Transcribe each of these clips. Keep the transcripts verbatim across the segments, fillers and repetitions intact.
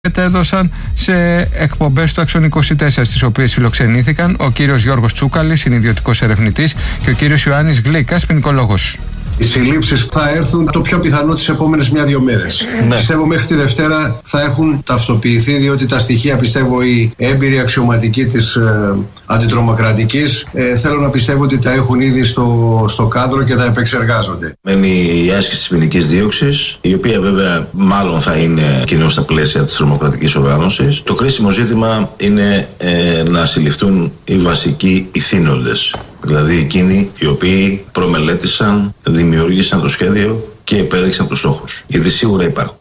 μετέδωσαν σε εκπομπές του Αξιόν είκοσι τέσσερα, στις οποίες φιλοξενήθηκαν ο κύριος Γιώργος Τσούκαλης, ιδιωτικός ερευνητής, και ο κύριος Ιωάννης Γλίκας, ποινικολόγος. Οι συλλήψεις θα έρθουν το πιο πιθανό τις επόμενες μια-δύο μέρες. Ναι. Πιστεύω μέχρι τη Δευτέρα θα έχουν ταυτοποιηθεί, διότι τα στοιχεία, πιστεύω, οι έμπειροι αξιωματικοί της ε, αντιτρομοκρατικής ε, θέλω να πιστεύω ότι τα έχουν ήδη στο, στο κάδρο και τα επεξεργάζονται. Μένει η άσκηση της ποινικής δίωξης, η οποία βέβαια μάλλον θα είναι κοινώς στα πλαίσια της τρομοκρατικής οργάνωσης. Το κρίσιμο ζήτημα είναι ε, να συλληφθούν οι βασικοί ηθήνοντες. Δηλαδή εκείνοι οι οποίοι προμελέτησαν, δημιούργησαν το σχέδιο και επέλεξαν τους στόχους. Γιατί σίγουρα υπάρχουν.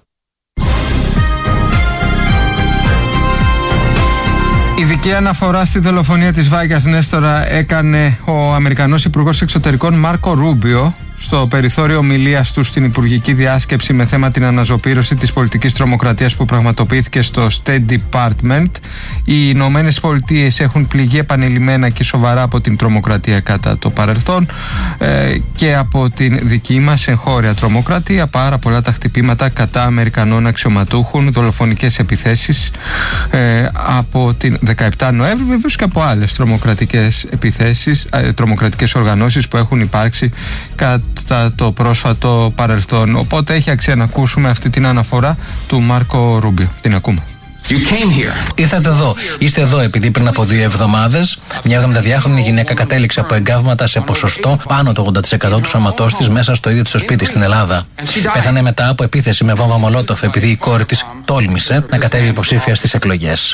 Ειδική αναφορά στη δολοφονία της Βάγιας Νέστορα έκανε ο Αμερικανός Υπουργός Εξωτερικών Μάρκο Ρούμπιο στο περιθώριο ομιλίας του στην Υπουργική Διάσκεψη με θέμα την αναζωπήρωση της πολιτικής τρομοκρατίας που πραγματοποιήθηκε στο State Department. Οι Ηνωμένες Πολιτείες έχουν πληγεί επανειλημμένα και σοβαρά από την τρομοκρατία κατά το παρελθόν ε, και από την δική μας εγχώρια τρομοκρατία. Πάρα πολλά τα χτυπήματα κατά Αμερικανών αξιωματούχων, δολοφονικές επιθέσεις ε, από την δεκαεπτά Νοέμβρη, βεβαίως και από άλλες τρομοκρατικές επιθέσεις, ε, τρομοκρατικές οργανώσεις που έχουν υπάρξει κατά το πρόσφατο παρελθόν. Οπότε έχει αξία να ακούσουμε αυτή την αναφορά του Μάρκο Ρούμπιο. Την ακούμε. You came here. Ήρθατε εδώ. Είστε εδώ επειδή πριν από δύο εβδομάδες μια εβδομηνταδυάχρονη γυναίκα κατέληξε από εγκάβματα σε ποσοστό πάνω το ογδόντα τοις εκατό του σώματός της μέσα στο ίδιο της το σπίτι στην Ελλάδα. Πέθανε μετά από επίθεση με βόμβα Μολότοφ επειδή η κόρη της τόλμησε να κατέβει υποψήφια στις εκλογές.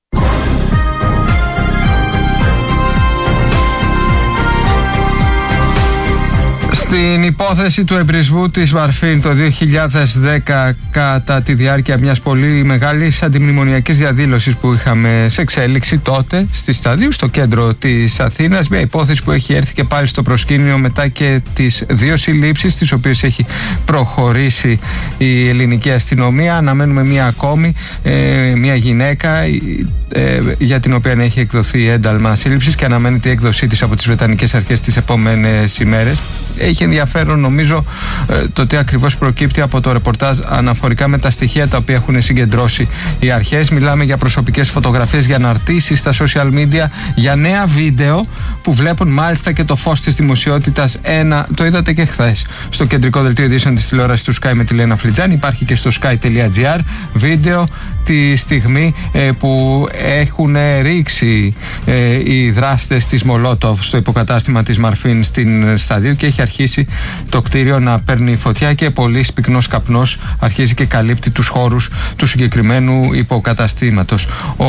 Στην υπόθεση του εμπρισμού της Μαρφίν το δύο χιλιάδες δέκα, κατά τη διάρκεια μιας πολύ μεγάλης αντιμνημονιακής διαδήλωσης που είχαμε σε εξέλιξη τότε στη Σταδίου, στο κέντρο της Αθήνας, μια υπόθεση που έχει έρθει και πάλι στο προσκήνιο μετά και τις δύο συλλήψεις τις οποίες έχει προχωρήσει η ελληνική αστυνομία. Αναμένουμε μια ακόμη, ε, μια γυναίκα ε, για την οποία έχει εκδοθεί ένταλμα σύλληψης και αναμένεται η έκδοσή της από τις Βρετανικές αρχές τις επόμενες ημέρες. Έχει ενδιαφέρον νομίζω το τι ακριβώς προκύπτει από το ρεπορτάζ αναφορικά με τα στοιχεία τα οποία έχουν συγκεντρώσει οι αρχές. Μιλάμε για προσωπικές φωτογραφίες, για αναρτήσεις στα social media, για νέα βίντεο που βλέπουν μάλιστα και το φως της δημοσιότητας. Ένα, το είδατε και χθες στο κεντρικό δελτίο ειδήσεων της τηλεόρασης του Sky με τη Λένα Φλιτζάνη. Υπάρχει και στο sky.gr βίντεο τη στιγμή ε, που έχουν ρίξει ε, οι δράστες της Μολότοφ στο υποκατάστημα της Μαρφίν στην Σταδίου και έχει αρχίσει το κτίριο να παίρνει φωτιά και πολύ πυκνός καπνός αρχίζει και καλύπτει τους χώρους του συγκεκριμένου υποκαταστήματος. Ο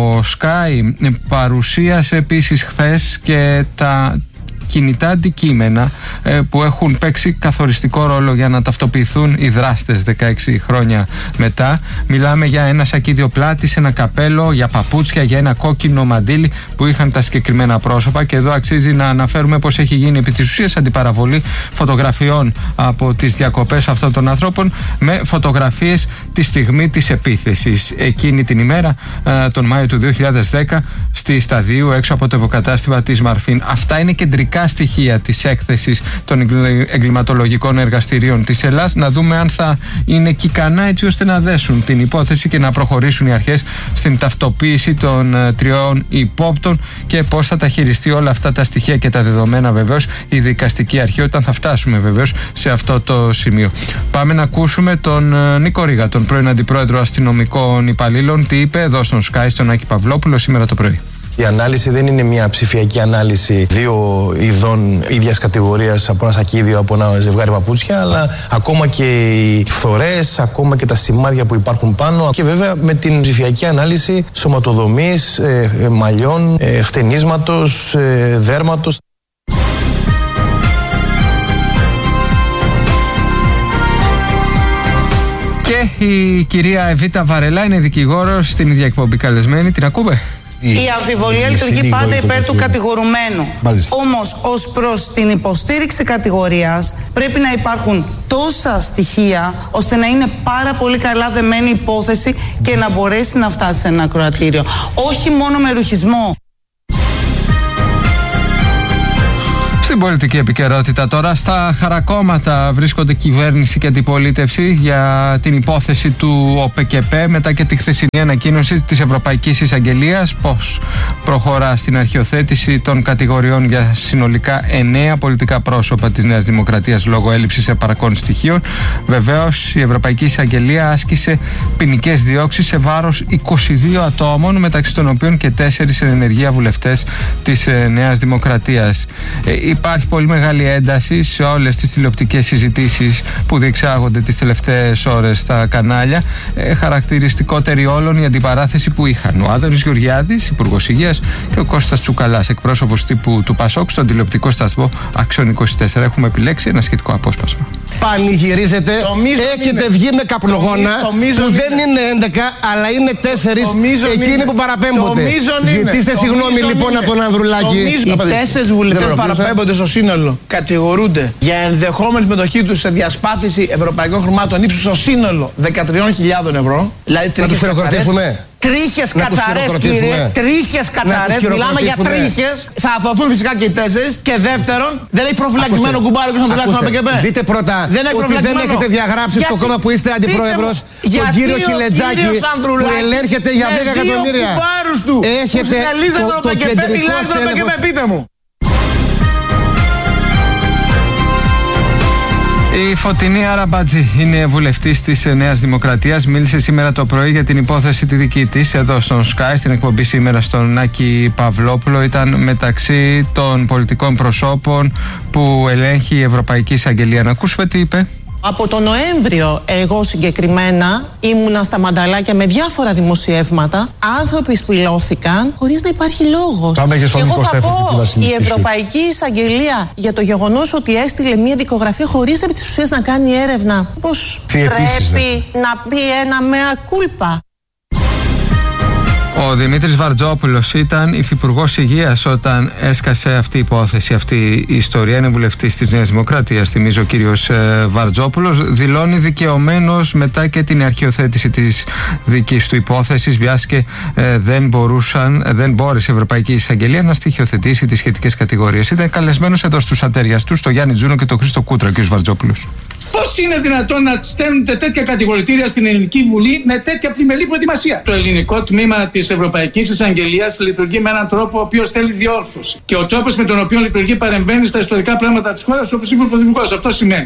Sky παρουσίασε επίσης χθες και τα κινητά αντικείμενα ε, που έχουν παίξει καθοριστικό ρόλο για να ταυτοποιηθούν οι δράστες δεκαέξι χρόνια μετά. Μιλάμε για ένα σακίδιο πλάτης, ένα καπέλο, για παπούτσια, για ένα κόκκινο μαντίλι που είχαν τα συγκεκριμένα πρόσωπα, και εδώ αξίζει να αναφέρουμε πως έχει γίνει επί της ουσίας αντιπαραβολή φωτογραφιών από τις διακοπές αυτών των ανθρώπων με φωτογραφίες τη στιγμή της επίθεσης εκείνη την ημέρα, ε, τον Μάιο του δύο χιλιάδες δέκα, στη Σταδίου έξω από το υποκατάστημα της Μαρφίν. Αυτά είναι κεντρικά στοιχεία της έκθεσης των εγκληματολογικών εργαστηρίων της Ελλάδας. Να δούμε αν θα είναι κικανά έτσι ώστε να δέσουν την υπόθεση και να προχωρήσουν οι αρχές στην ταυτοποίηση των uh, τριών υπόπτων και πώς θα τα χειριστεί όλα αυτά τα στοιχεία και τα δεδομένα βεβαίως η δικαστική αρχή όταν θα φτάσουμε βεβαίως σε αυτό το σημείο. Πάμε να ακούσουμε τον uh, Νίκο Ρίγα, τον πρώην Αντιπρόεδρο Αστυνομικών Υπαλλήλων, τι είπε εδώ στον Sky, στον Άκη Παυλόπουλο σήμερα το πρωί. Η ανάλυση δεν είναι μια ψηφιακή ανάλυση δύο ειδών ίδιας κατηγορίας, από ένα σακίδιο, από ένα ζευγάρι παπούτσια, αλλά ακόμα και οι φθορές, ακόμα και τα σημάδια που υπάρχουν πάνω, και βέβαια με την ψηφιακή ανάλυση σωματοδομής, ε, μαλλιών, ε, χτενίσματος, ε, δέρματος. Και η κυρία Εβίτα Βαρελά είναι δικηγόρος στην ίδια εκπομπή καλεσμένη. Την ακούμε? Η αμφιβολία λειτουργεί πάντα υπέρ του κατηγορουμένου. Όμως, ως προς την υποστήριξη κατηγορίας, πρέπει να υπάρχουν τόσα στοιχεία ώστε να είναι πάρα πολύ καλά δεμένη υπόθεση και να μπορέσει να φτάσει σε ένα ακροατήριο. Όχι μόνο με ρουχισμό. Στην πολιτική επικαιρότητα τώρα, στα χαρακόμματα βρίσκονται κυβέρνηση και αντιπολίτευση για την υπόθεση του ΟΠΕΚΕΠΕ μετά και τη χθεσινή ανακοίνωση της Ευρωπαϊκής Εισαγγελίας πως προχωρά στην αρχιοθέτηση των κατηγοριών για συνολικά εννέα πολιτικά πρόσωπα της Νέας Δημοκρατίας λόγω έλλειψης επαρκών στοιχείων. Βεβαίως, η Ευρωπαϊκή Εισαγγελία άσκησε ποινικές διώξεις σε βάρος είκοσι δύο ατόμων, μεταξύ των οποίων και τέσσερις ενεργεία βουλευτές της Νέας Δημοκρατίας. Υπάρχει πολύ μεγάλη ένταση σε όλες τις τηλεοπτικές συζητήσεις που διεξάγονται τις τελευταίες ώρες στα κανάλια. Ε, χαρακτηριστικότερη όλων η αντιπαράθεση που είχαν ο Άδωνης Γεωργιάδης, Υπουργός Υγείας, και ο Κώστας Τσουκαλάς, εκπρόσωπος τύπου του Πασόκ, στον τηλεοπτικό σταθμό Άξιον είκοσι τέσσερα. Έχουμε επιλέξει ένα σχετικό απόσπασμα. Πανηγυρίζετε, έχετε βγει με καπνογόνα που δεν είναι έντεκα αλλά είναι τέσσερις εκείνοι που παραπέμπονται. Ζητήστε συγγνώμη λοιπόν από τον Ανδρουλάκη. Οι τέσσερις βουλευτές που παραπέμπονται στο σύνολο κατηγορούνται για ενδεχόμενη συμμετοχή τους σε διασπάθηση ευρωπαϊκών χρημάτων ύψους στο σύνολο δεκατρείς χιλιάδες ευρώ. Να τους χειροκροτήσουμε. Τρίχες κατσαρές, κύριε. Τρίχες κατσαρές. Μιλάμε για τρίχες. Θα αθωθούν φυσικά και οι τέσσερις. Και δεύτερον, δεν έχει προφυλακισμένο κουμπάρι που να τουλάχιστον από ΚΕΠΕ. Δείτε πρώτα ότι δεν έχετε διαγράψει στο κόμμα που είστε αντιπρόεδρος τον κύριο Κιλετζάκη που ελέγχεται για δέκα εκατομμύρια. Έχετε το κεντρικό στέλεχος. Πείτε μου. Η Φωτεινή Αραμπάτζη είναι βουλευτής της Νέας Δημοκρατίας. Μίλησε σήμερα το πρωί για την υπόθεση τη δική της εδώ στον Sky, στην εκπομπή σήμερα στον Άκη Παυλόπουλο. Ήταν μεταξύ των πολιτικών προσώπων που ελέγχει η Ευρωπαϊκή Εισαγγελία. Να ακούσουμε τι είπε. Από τον Νοέμβριο εγώ συγκεκριμένα ήμουνα στα μανταλάκια με διάφορα δημοσιεύματα. Άνθρωποι σπηλώθηκαν χωρίς να υπάρχει λόγος. Και εγώ θα πω η Ευρωπαϊκή Εισαγγελία για το γεγονός ότι έστειλε μια δικογραφία χωρίς επί της ουσίας να κάνει έρευνα. Πώς πρέπει να πει ένα μea culpa. Ο Δημήτρης Βαρτζόπουλος ήταν υφυπουργός Υγείας όταν έσκασε αυτή η υπόθεση, αυτή η ιστορία. Είναι βουλευτής της Νέας Δημοκρατίας, θυμίζω, ο κύριος ε, Βαρτζόπουλος. Δηλώνει δικαιωμένος μετά και την αρχιοθέτηση της δικής του υπόθεσης, μιας και ε, δεν, μπορούσαν, δεν μπόρεσε η Ευρωπαϊκή Εισαγγελία να στοιχειοθετήσει τις σχετικές κατηγορίες. Ήταν καλεσμένος εδώ στους ατέριας του, στο Γιάννη Τζούνο και τον Χρήστο Κούτρα, ο κύριος Βαρτζόπουλος. Πώς είναι δυνατόν να στέλνετε τέτοια κατηγορητήρια στην Ελληνική Βουλή με τέτοια πλημελή προετοιμασία? Το ελληνικό τμήμα της Ευρωπαϊκής Εισαγγελίας λειτουργεί με έναν τρόπο ο οποίος θέλει διόρθωση. Και ο τρόπος με τον οποίο λειτουργεί παρεμβαίνει στα ιστορικά πράγματα της χώρας, όπως είπε ο Πρωθυπουργός. Αυτό σημαίνει.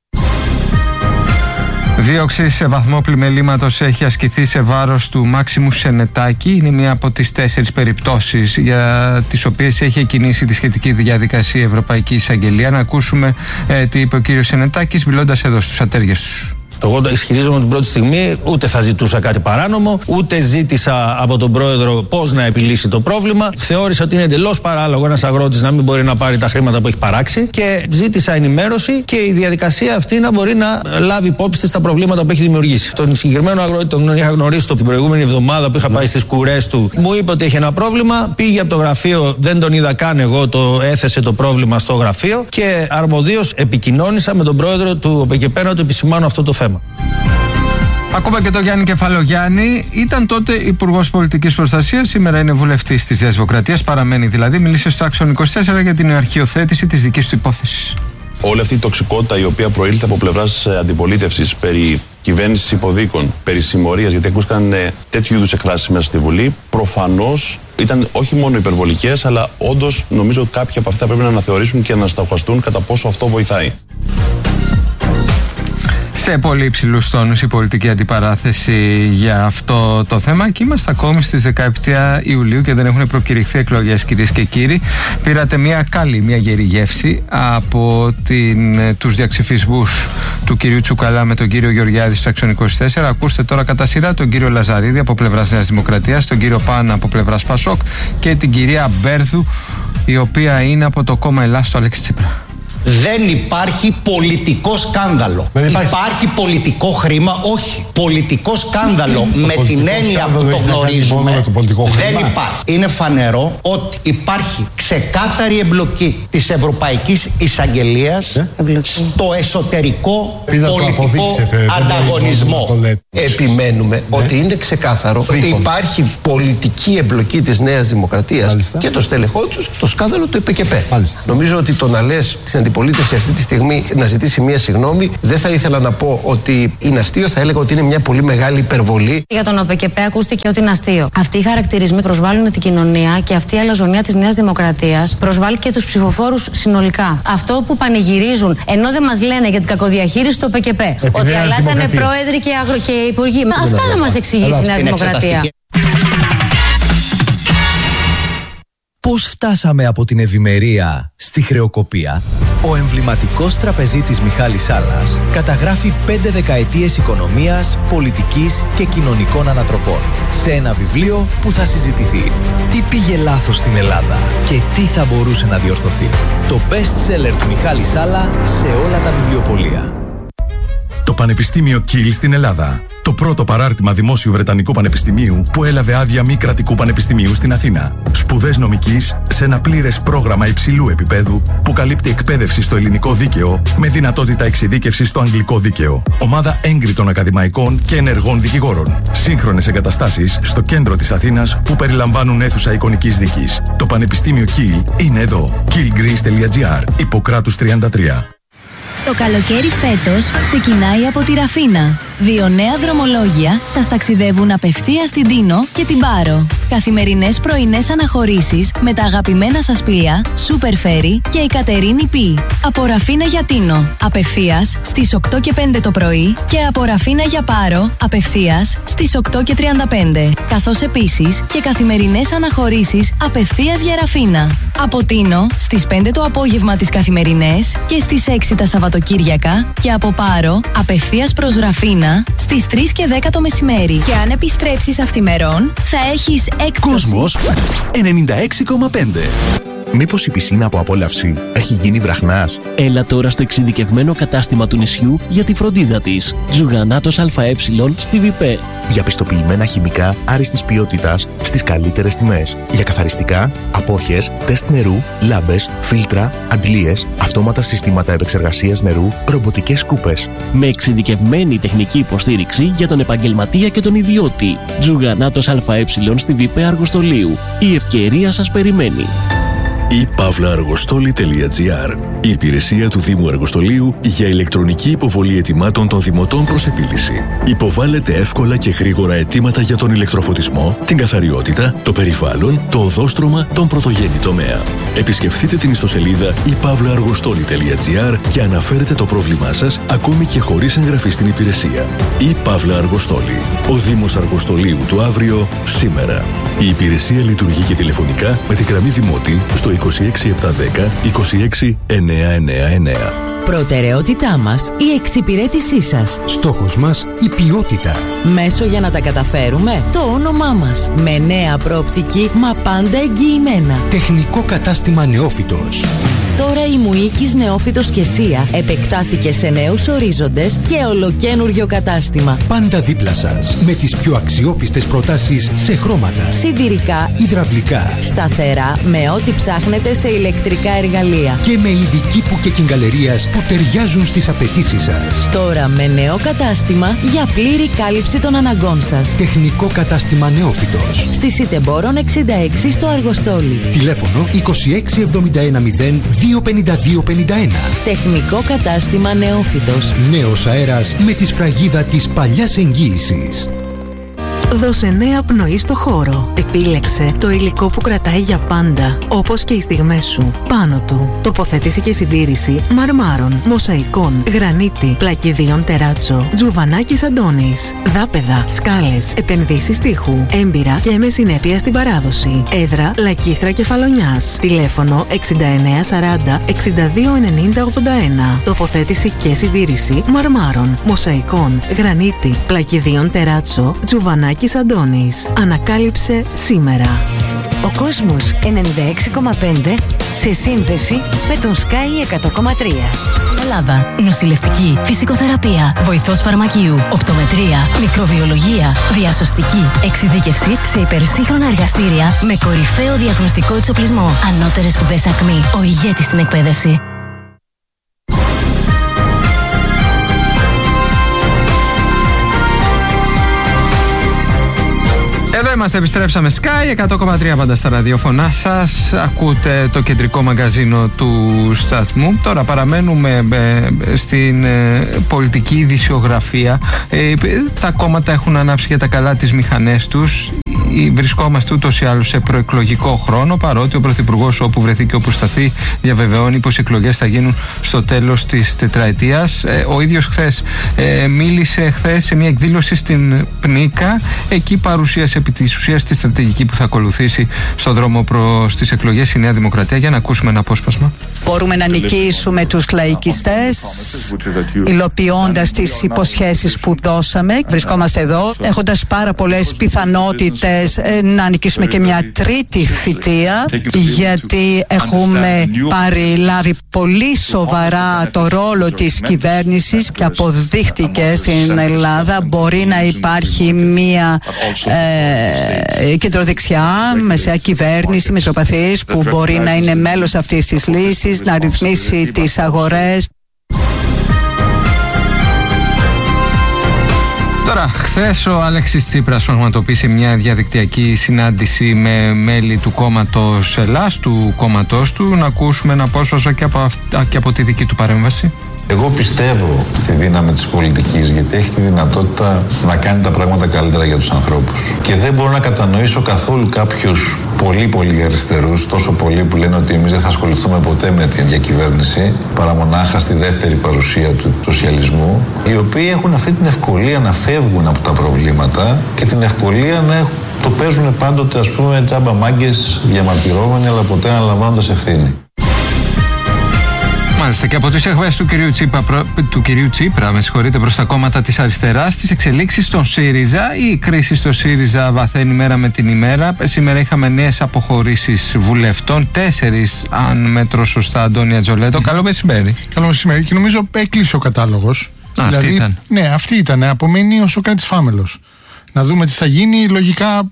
Δίωξη σε βαθμό πλημελήματος έχει ασκηθεί σε βάρος του Μάξιμου Σενετάκη. Είναι μία από τις τέσσερις περιπτώσεις για τις οποίες έχει κινήσει τη σχετική διαδικασία η Ευρωπαϊκή Εισαγγελία. Να ακούσουμε ε, τι είπε ο κύριος Σενετάκης μιλώντας εδώ στους ατέριες τους. Εγώ ισχυρίζομαι την πρώτη στιγμή ούτε θα ζητούσα κάτι παράνομο, ούτε ζήτησα από τον πρόεδρο πώς να επιλύσει το πρόβλημα. Θεώρησα ότι είναι εντελώς παράλογο ένας αγρότης να μην μπορεί να πάρει τα χρήματα που έχει παράξει και ζήτησα ενημέρωση και η διαδικασία αυτή να μπορεί να λάβει υπόψη της τα προβλήματα που έχει δημιουργήσει. Τον συγκεκριμένο αγρότη τον είχα γνωρίσει την προηγούμενη εβδομάδα που είχα πάει στις κουρές του. Μου είπε ότι έχει ένα πρόβλημα, πήγε από το γραφείο, δεν τον είδα καν εγώ, το έθεσε το πρόβλημα στο γραφείο και αρμοδίως επικοινώνησα με τον πρόεδρο του ΟΠΕΚΕΠΕ να του επισημάνω αυτό το θέμα. Ακόμα και το Γιάννη Κεφαλογιάννη, ήταν τότε Υπουργός Πολιτικής Προστασίας, σήμερα είναι βουλευτής της Νέας Δημοκρατίας, παραμένει δηλαδή. Μίλησε στο Άξιον είκοσι τέσσερα για την αρχιοθέτηση της δικής του υπόθεσης. Όλη αυτή η τοξικότητα η οποία προήλθε από πλευράς αντιπολίτευσης περί κυβέρνησης υποδίκων, περί συμμορίας, γιατί ακούστηκαν τέτοιου είδους εκφράσεις μέσα στη Βουλή, προφανώς ήταν όχι μόνο υπερβολικές, αλλά όντως νομίζω κάποια από αυτά πρέπει να αναθεωρήσουν και να στοχαστούν κατά πόσο αυτό βοηθάει. Σε πολύ υψηλούς τόνους η πολιτική αντιπαράθεση για αυτό το θέμα και είμαστε ακόμη στις δεκαεπτά Ιουλίου και δεν έχουν προκηρυχθεί εκλογές, κυρίες και κύριοι. Πήρατε μια καλή, μια γερή γεύση από την, τους διαξυφισμούς του κυρίου Τσουκαλά με τον κύριο Γεωργιάδη στο Άξιον είκοσι τέσσερα. Ακούστε τώρα κατά σειρά τον κύριο Λαζαρίδη από πλευράς Νέας Δημοκρατίας, τον κύριο Πάνα από πλευράς Πασόκ και την κυρία Μπέρδου, η οποία είναι από το κόμμα Ελλάς του Αλέξη Τσίπρα. Δεν υπάρχει πολιτικό σκάνδαλο. Υπάρχει. υπάρχει πολιτικό χρήμα, όχι. Πολιτικό σκάνδαλο με την έννοια που το γνωρίζουμε δεν υπάρχει. Είναι φανερό ότι υπάρχει ξεκάθαρη εμπλοκή της Ευρωπαϊκής Εισαγγελίας ε? στο εσωτερικό Πήρα πολιτικό ανταγωνισμό. Επιμένουμε ναι. ότι είναι ξεκάθαρο Δίπον. ότι υπάρχει πολιτική εμπλοκή της Νέας Δημοκρατίας Μάλιστα. και το στελεχό τους στο σκάνδαλο του ΕΠΚΕ. Νομίζω ότι το να λες στην αντιπολίτευση αυτή τη στιγμή να ζητήσει μία συγγνώμη, δεν θα ήθελα να πω ότι είναι αστείο, θα έλεγα ότι είναι μια πολύ μεγάλη υπερβολή. Για τον ΟΠΚΕ ακούστηκε ότι είναι αστείο. Αυτοί οι χαρακτηρισμοί προσβάλλουν την κοινωνία και αυτή η αλαζονία της Νέας Δημοκρατίας προσβάλλει και τους ψηφοφόρους συνολικά. Αυτό που πανηγυρίζουν, ενώ δεν μας λένε για την κακοδιαχείριση του ΟΠΚΕ, ότι αλλάσανε πρόεδροι και, αγρο... και υπουργοί. Μα αυτά να μας εξηγήσει η Νέα Δημοκρατία. Πώς φτάσαμε από την ευημερία στη χρεοκοπία? Ο εμβληματικός τραπεζίτης Μιχάλης Σάλλας καταγράφει πέντε δεκαετίες οικονομίας, πολιτικής και κοινωνικών ανατροπών σε ένα βιβλίο που θα συζητηθεί. Τι πήγε λάθος στην Ελλάδα και τι θα μπορούσε να διορθωθεί? Το best seller του Μιχάλη Σάλλα σε όλα τα βιβλιοπωλεία. Το Πανεπιστήμιο Κιλ στην Ελλάδα. Το πρώτο παράρτημα δημόσιου Βρετανικού Πανεπιστημίου που έλαβε άδεια μη κρατικού πανεπιστημίου στην Αθήνα. Σπουδές νομικής σε ένα πλήρες πρόγραμμα υψηλού επίπεδου που καλύπτει εκπαίδευση στο ελληνικό δίκαιο με δυνατότητα εξειδίκευσης στο αγγλικό δίκαιο. Ομάδα έγκριτων ακαδημαϊκών και ενεργών δικηγόρων. Σύγχρονες εγκαταστάσεις στο κέντρο της Αθήνας που περιλαμβάνουν αίθουσα εικονικής δίκης. Το Πανεπιστήμιο Κιλ είναι εδώ. κιλ γκρις τελεία τζι άρ, Ιπποκράτους τριάντα τρία. Το καλοκαίρι φέτος ξεκινάει από τη Ραφίνα. Δύο νέα δρομολόγια σας ταξιδεύουν απευθείας στην Τίνο και την Πάρο. Καθημερινές πρωινές αναχωρήσεις με τα αγαπημένα σας πλοία Super Ferry και η Κατερίνη Πι. Από Ραφίνα για Τίνο, απευθείας στις οκτώ και πέντε το πρωί και από Ραφίνα για Πάρο, απευθείας στις οκτώ και τριάντα πέντε. Καθώς επίσης και καθημερινές αναχωρήσεις απευθείας για Ραφίνα. Από Τίνο στις πέντε το απόγευμα τις καθημερινές και στις έξι τα Σαββατοκύριακα και από Πάρο απευθείας προς Ραφίνα στις τρεις και δέκα το μεσημέρι. Και αν επιστρέψεις αυθημερών θα έχεις έκπτωση. Κόσμος ενενήντα έξι κόμμα πέντε. Μήπως η πισίνα από απόλαυση έχει γίνει βραχνάς? Έλα τώρα στο εξειδικευμένο κατάστημα του νησιού για τη φροντίδα της. Ζουγανάτος ΑΕ στη ΒΙΠΕ. Για πιστοποιημένα χημικά άριστης ποιότητας στις καλύτερες τιμές. Για καθαριστικά, απόχες, τεστ νερού, λάμπες, φίλτρα, αντλίες, αυτόματα συστήματα επεξεργασίας νερού, ρομποτικές σκούπες. Με εξειδικευμένη τεχνική υποστήριξη για τον επαγγελματία και τον ιδιώτη. Ζουγανάτος ΑΕ στη ΒΙΠΕ Αργοστολίου. Η ευκαιρία σας περιμένει. η παύλα αργοστόλη τελεία τζι άρ, η υπηρεσία του Δήμου Αργοστολίου για ηλεκτρονική υποβολή αιτημάτων των δημοτών προς επίλυση. Υποβάλλετε εύκολα και γρήγορα αιτήματα για τον ηλεκτροφωτισμό, την καθαριότητα, το περιβάλλον, το οδόστρωμα, τον πρωτογενή τομέα. Επισκεφτείτε την ιστοσελίδα η παύλα αργοστόλη τελεία τζι άρ και αναφέρετε το πρόβλημά σας ακόμη και χωρίς εγγραφή στην υπηρεσία. Η παύλα αργοστόλη. Ο Δήμος Αργοστολίου του αύριο, σήμερα. Η υπηρεσία λειτουργεί και τηλεφωνικά με τη γραμμή Δημότη στο είκοσι έξι επτακόσια δέκα είκοσι έξι εννιακόσια ενενήντα εννέα. Προτεραιότητά μας η εξυπηρέτησή σας. Στόχος μας η ποιότητα. Μέσο για να τα καταφέρουμε το όνομά μας. Με νέα προοπτική μα πάντα εγγυημένα. Τεχνικό κατάστημα Νεόφυτος. Τώρα η Μουίκης Νεόφυτος και Σία επεκτάθηκε σε νέους ορίζοντες και ολοκένουργιο κατάστημα. Πάντα δίπλα σας με τις πιο αξιόπιστες προτάσεις σε χρώματα, σιδηρικά, υδραυλικά, σταθερά με ό,τι ψάχνετε σε ηλεκτρικά εργαλεία και με ειδική που και κυγκαλερίας που ταιριάζουν στις απαιτήσεις σας. Τώρα με νέο κατάστημα για πλήρη κάλυψη των αναγκών σας. Τεχνικό κατάστημα Νεόφυτος. Στη Σιτεμπόρων εξήντα έξι στο Αργοστόλι. Τηλέφωνο είκοσι έξι εβδομήντα ένα μηδέν δύο πενήντα δύο πενήντα ένα. Τεχνικό κατάστημα Νεόφυτος. Νέος αέρας με τη σφραγίδα της παλιάς εγγύησης. Δώσε νέα πνοή στο χώρο. Επίλεξε το υλικό που κρατάει για πάντα, όπως και οι στιγμές σου. Πάνω του, τοποθέτηση και συντήρηση μαρμάρων, μοσαϊκών, γρανίτη, πλακιδίων τεράτσο, τζουβανάκης Αντώνης, δάπεδα, σκάλες, επενδύσεις τείχου, έμπειρα και με συνέπεια στην παράδοση. Έδρα Λακίθρα Κεφαλονιάς. Τηλέφωνο εξήντα εννέα σαράντα εξήντα δύο ενενήντα ογδόντα ένα. Τοποθέτηση και συντήρηση μαρμάρων, μοσαϊκών, γρανίτη, πλακιδίων τεράτσο, τζουβανάκης Αντώνης. Ανακάλυψε σήμερα. Ο Κόσμος ενενήντα έξι κόμμα πέντε σε σύνδεση με τον Sky εκατό κόμμα τρία. Ελλάδα. Νοσηλευτική, φυσικοθεραπεία, βοηθός φαρμακείου, οπτομετρία, μικροβιολογία, διασωστική, εξειδίκευση σε υπερσύγχρονα εργαστήρια με κορυφαίο διαγνωστικό εξοπλισμό. Ανώτερες σπουδές Ακμή. Ο ηγέτης στην εκπαίδευση. Εδώ είμαστε, επιστρέψαμε. Sky εκατό κόμμα τρία πάντα στα ραδιόφωνά σας. Ακούτε το κεντρικό μαγκαζίνο του σταθμού. Τώρα παραμένουμε ε, στην ε, πολιτική ειδησιογραφία. Ε, τα κόμματα έχουν ανάψει για τα καλά τις μηχανές τους. Βρισκόμαστε ούτως ή άλλως σε προεκλογικό χρόνο, παρότι ο Πρωθυπουργός, όπου βρεθεί και όπου σταθεί, διαβεβαιώνει πως οι εκλογές θα γίνουν στο τέλος της τετραετίας. Ε, ο ίδιος χθες ε, μίλησε χθες σε μια εκδήλωση στην Πνίκα. Εκεί παρουσίασε επί της ουσίας τη στρατηγική που θα ακολουθήσει στο δρόμο προς τις εκλογές η Νέα Δημοκρατία. Για να ακούσουμε ένα απόσπασμα. Μπορούμε να νικήσουμε τους λαϊκιστές υλοποιώντας τις υποσχέσεις που δώσαμε. Βρισκόμαστε εδώ έχοντας πάρα πολλές πιθανότητες να νικήσουμε και μια τρίτη θητεία, γιατί έχουμε πάρει λάβει πολύ σοβαρά το ρόλο της κυβέρνησης και αποδείχτηκε στην Ελλάδα. Μπορεί να υπάρχει μια ε, κεντροδεξιά μεσαία κυβέρνηση μεσοπαθής που μπορεί να είναι μέλος αυτής της λύσης, να ρυθμίσει τις αγορές. Τώρα, χθες ο Αλέξης Τσίπρας πραγματοποίησε μια διαδικτυακή συνάντηση με μέλη του κόμματος Ελλάς, του κόμματός του. Να ακούσουμε ένα απόσπασμα και από, και από τη δική του παρέμβαση. Εγώ πιστεύω στη δύναμη της πολιτικής, γιατί έχει τη δυνατότητα να κάνει τα πράγματα καλύτερα για τους ανθρώπους. Και δεν μπορώ να κατανοήσω καθόλου κάποιους πολύ πολύ αριστερούς, τόσο πολλοί που λένε ότι εμείς δεν θα ασχοληθούμε ποτέ με την διακυβέρνηση, παρά μονάχα στη δεύτερη παρουσία του σοσιαλισμού, οι οποίοι έχουν αυτή την ευκολία να φεύγουν από τα προβλήματα και την ευκολία να έχουν, το παίζουν πάντοτε, ας πούμε, τζάμπα μάγκες διαμαρτυρόμενοι, αλλά ποτέ αναλαμβάνοντας ευθύνη. Μάλιστα, και από τις εκβάσεις του κυρίου Τσίπρα, του κυρίου Τσίπρα με συγχωρείτε, προς τα κόμματα της αριστεράς, τις εξελίξεις στον ΣΥΡΙΖΑ. Η κρίση στο ΣΥΡΙΖΑ βαθαίνει μέρα με την ημέρα. Σήμερα είχαμε νέες αποχωρήσεις βουλευτών, τέσσερις, αν μέτρω σωστά, Αντώνη Ατζολέτο. Mm. Καλό μεσημέρι. Καλό μεσημέρι, και νομίζω έκλεισε ο κατάλογος. Α, δηλαδή, αυτή ήταν. Ναι, αυτή ήταν. Απομένει ο Σωκράτης Φάμελος. Να δούμε τι θα γίνει. Λογικά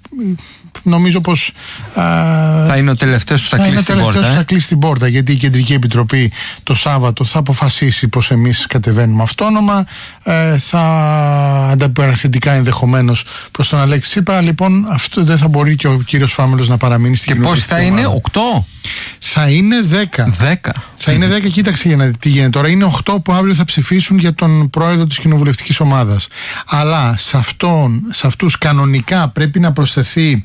νομίζω πως α, θα είναι ο τελευταίος που θα, θα κλείσει την πόρτα. Ε? Θα κλείσει την πόρτα, γιατί η Κεντρική Επιτροπή το Σάββατο θα αποφασίσει πως εμείς κατεβαίνουμε αυτόνομα. Ε, θα ανταπαραθετικά ενδεχομένως προς τον Αλέξη Τσίπρα. Λοιπόν, αυτό δεν θα μπορεί και ο κύριος Φάμελος να παραμείνει στην κοινωνική. Και πώς θα είναι, οκτώ? Θα είναι δέκα. δέκα. Θα είναι δέκα. Κοίταξε για να τι γίνεται τώρα. Είναι οκτώ που αύριο θα ψηφίσουν για τον πρόεδρο της κοινοβουλευτικής ομάδας. Αλλά σε, αυτόν, σε αυτούς κανονικά πρέπει να προσθεθεί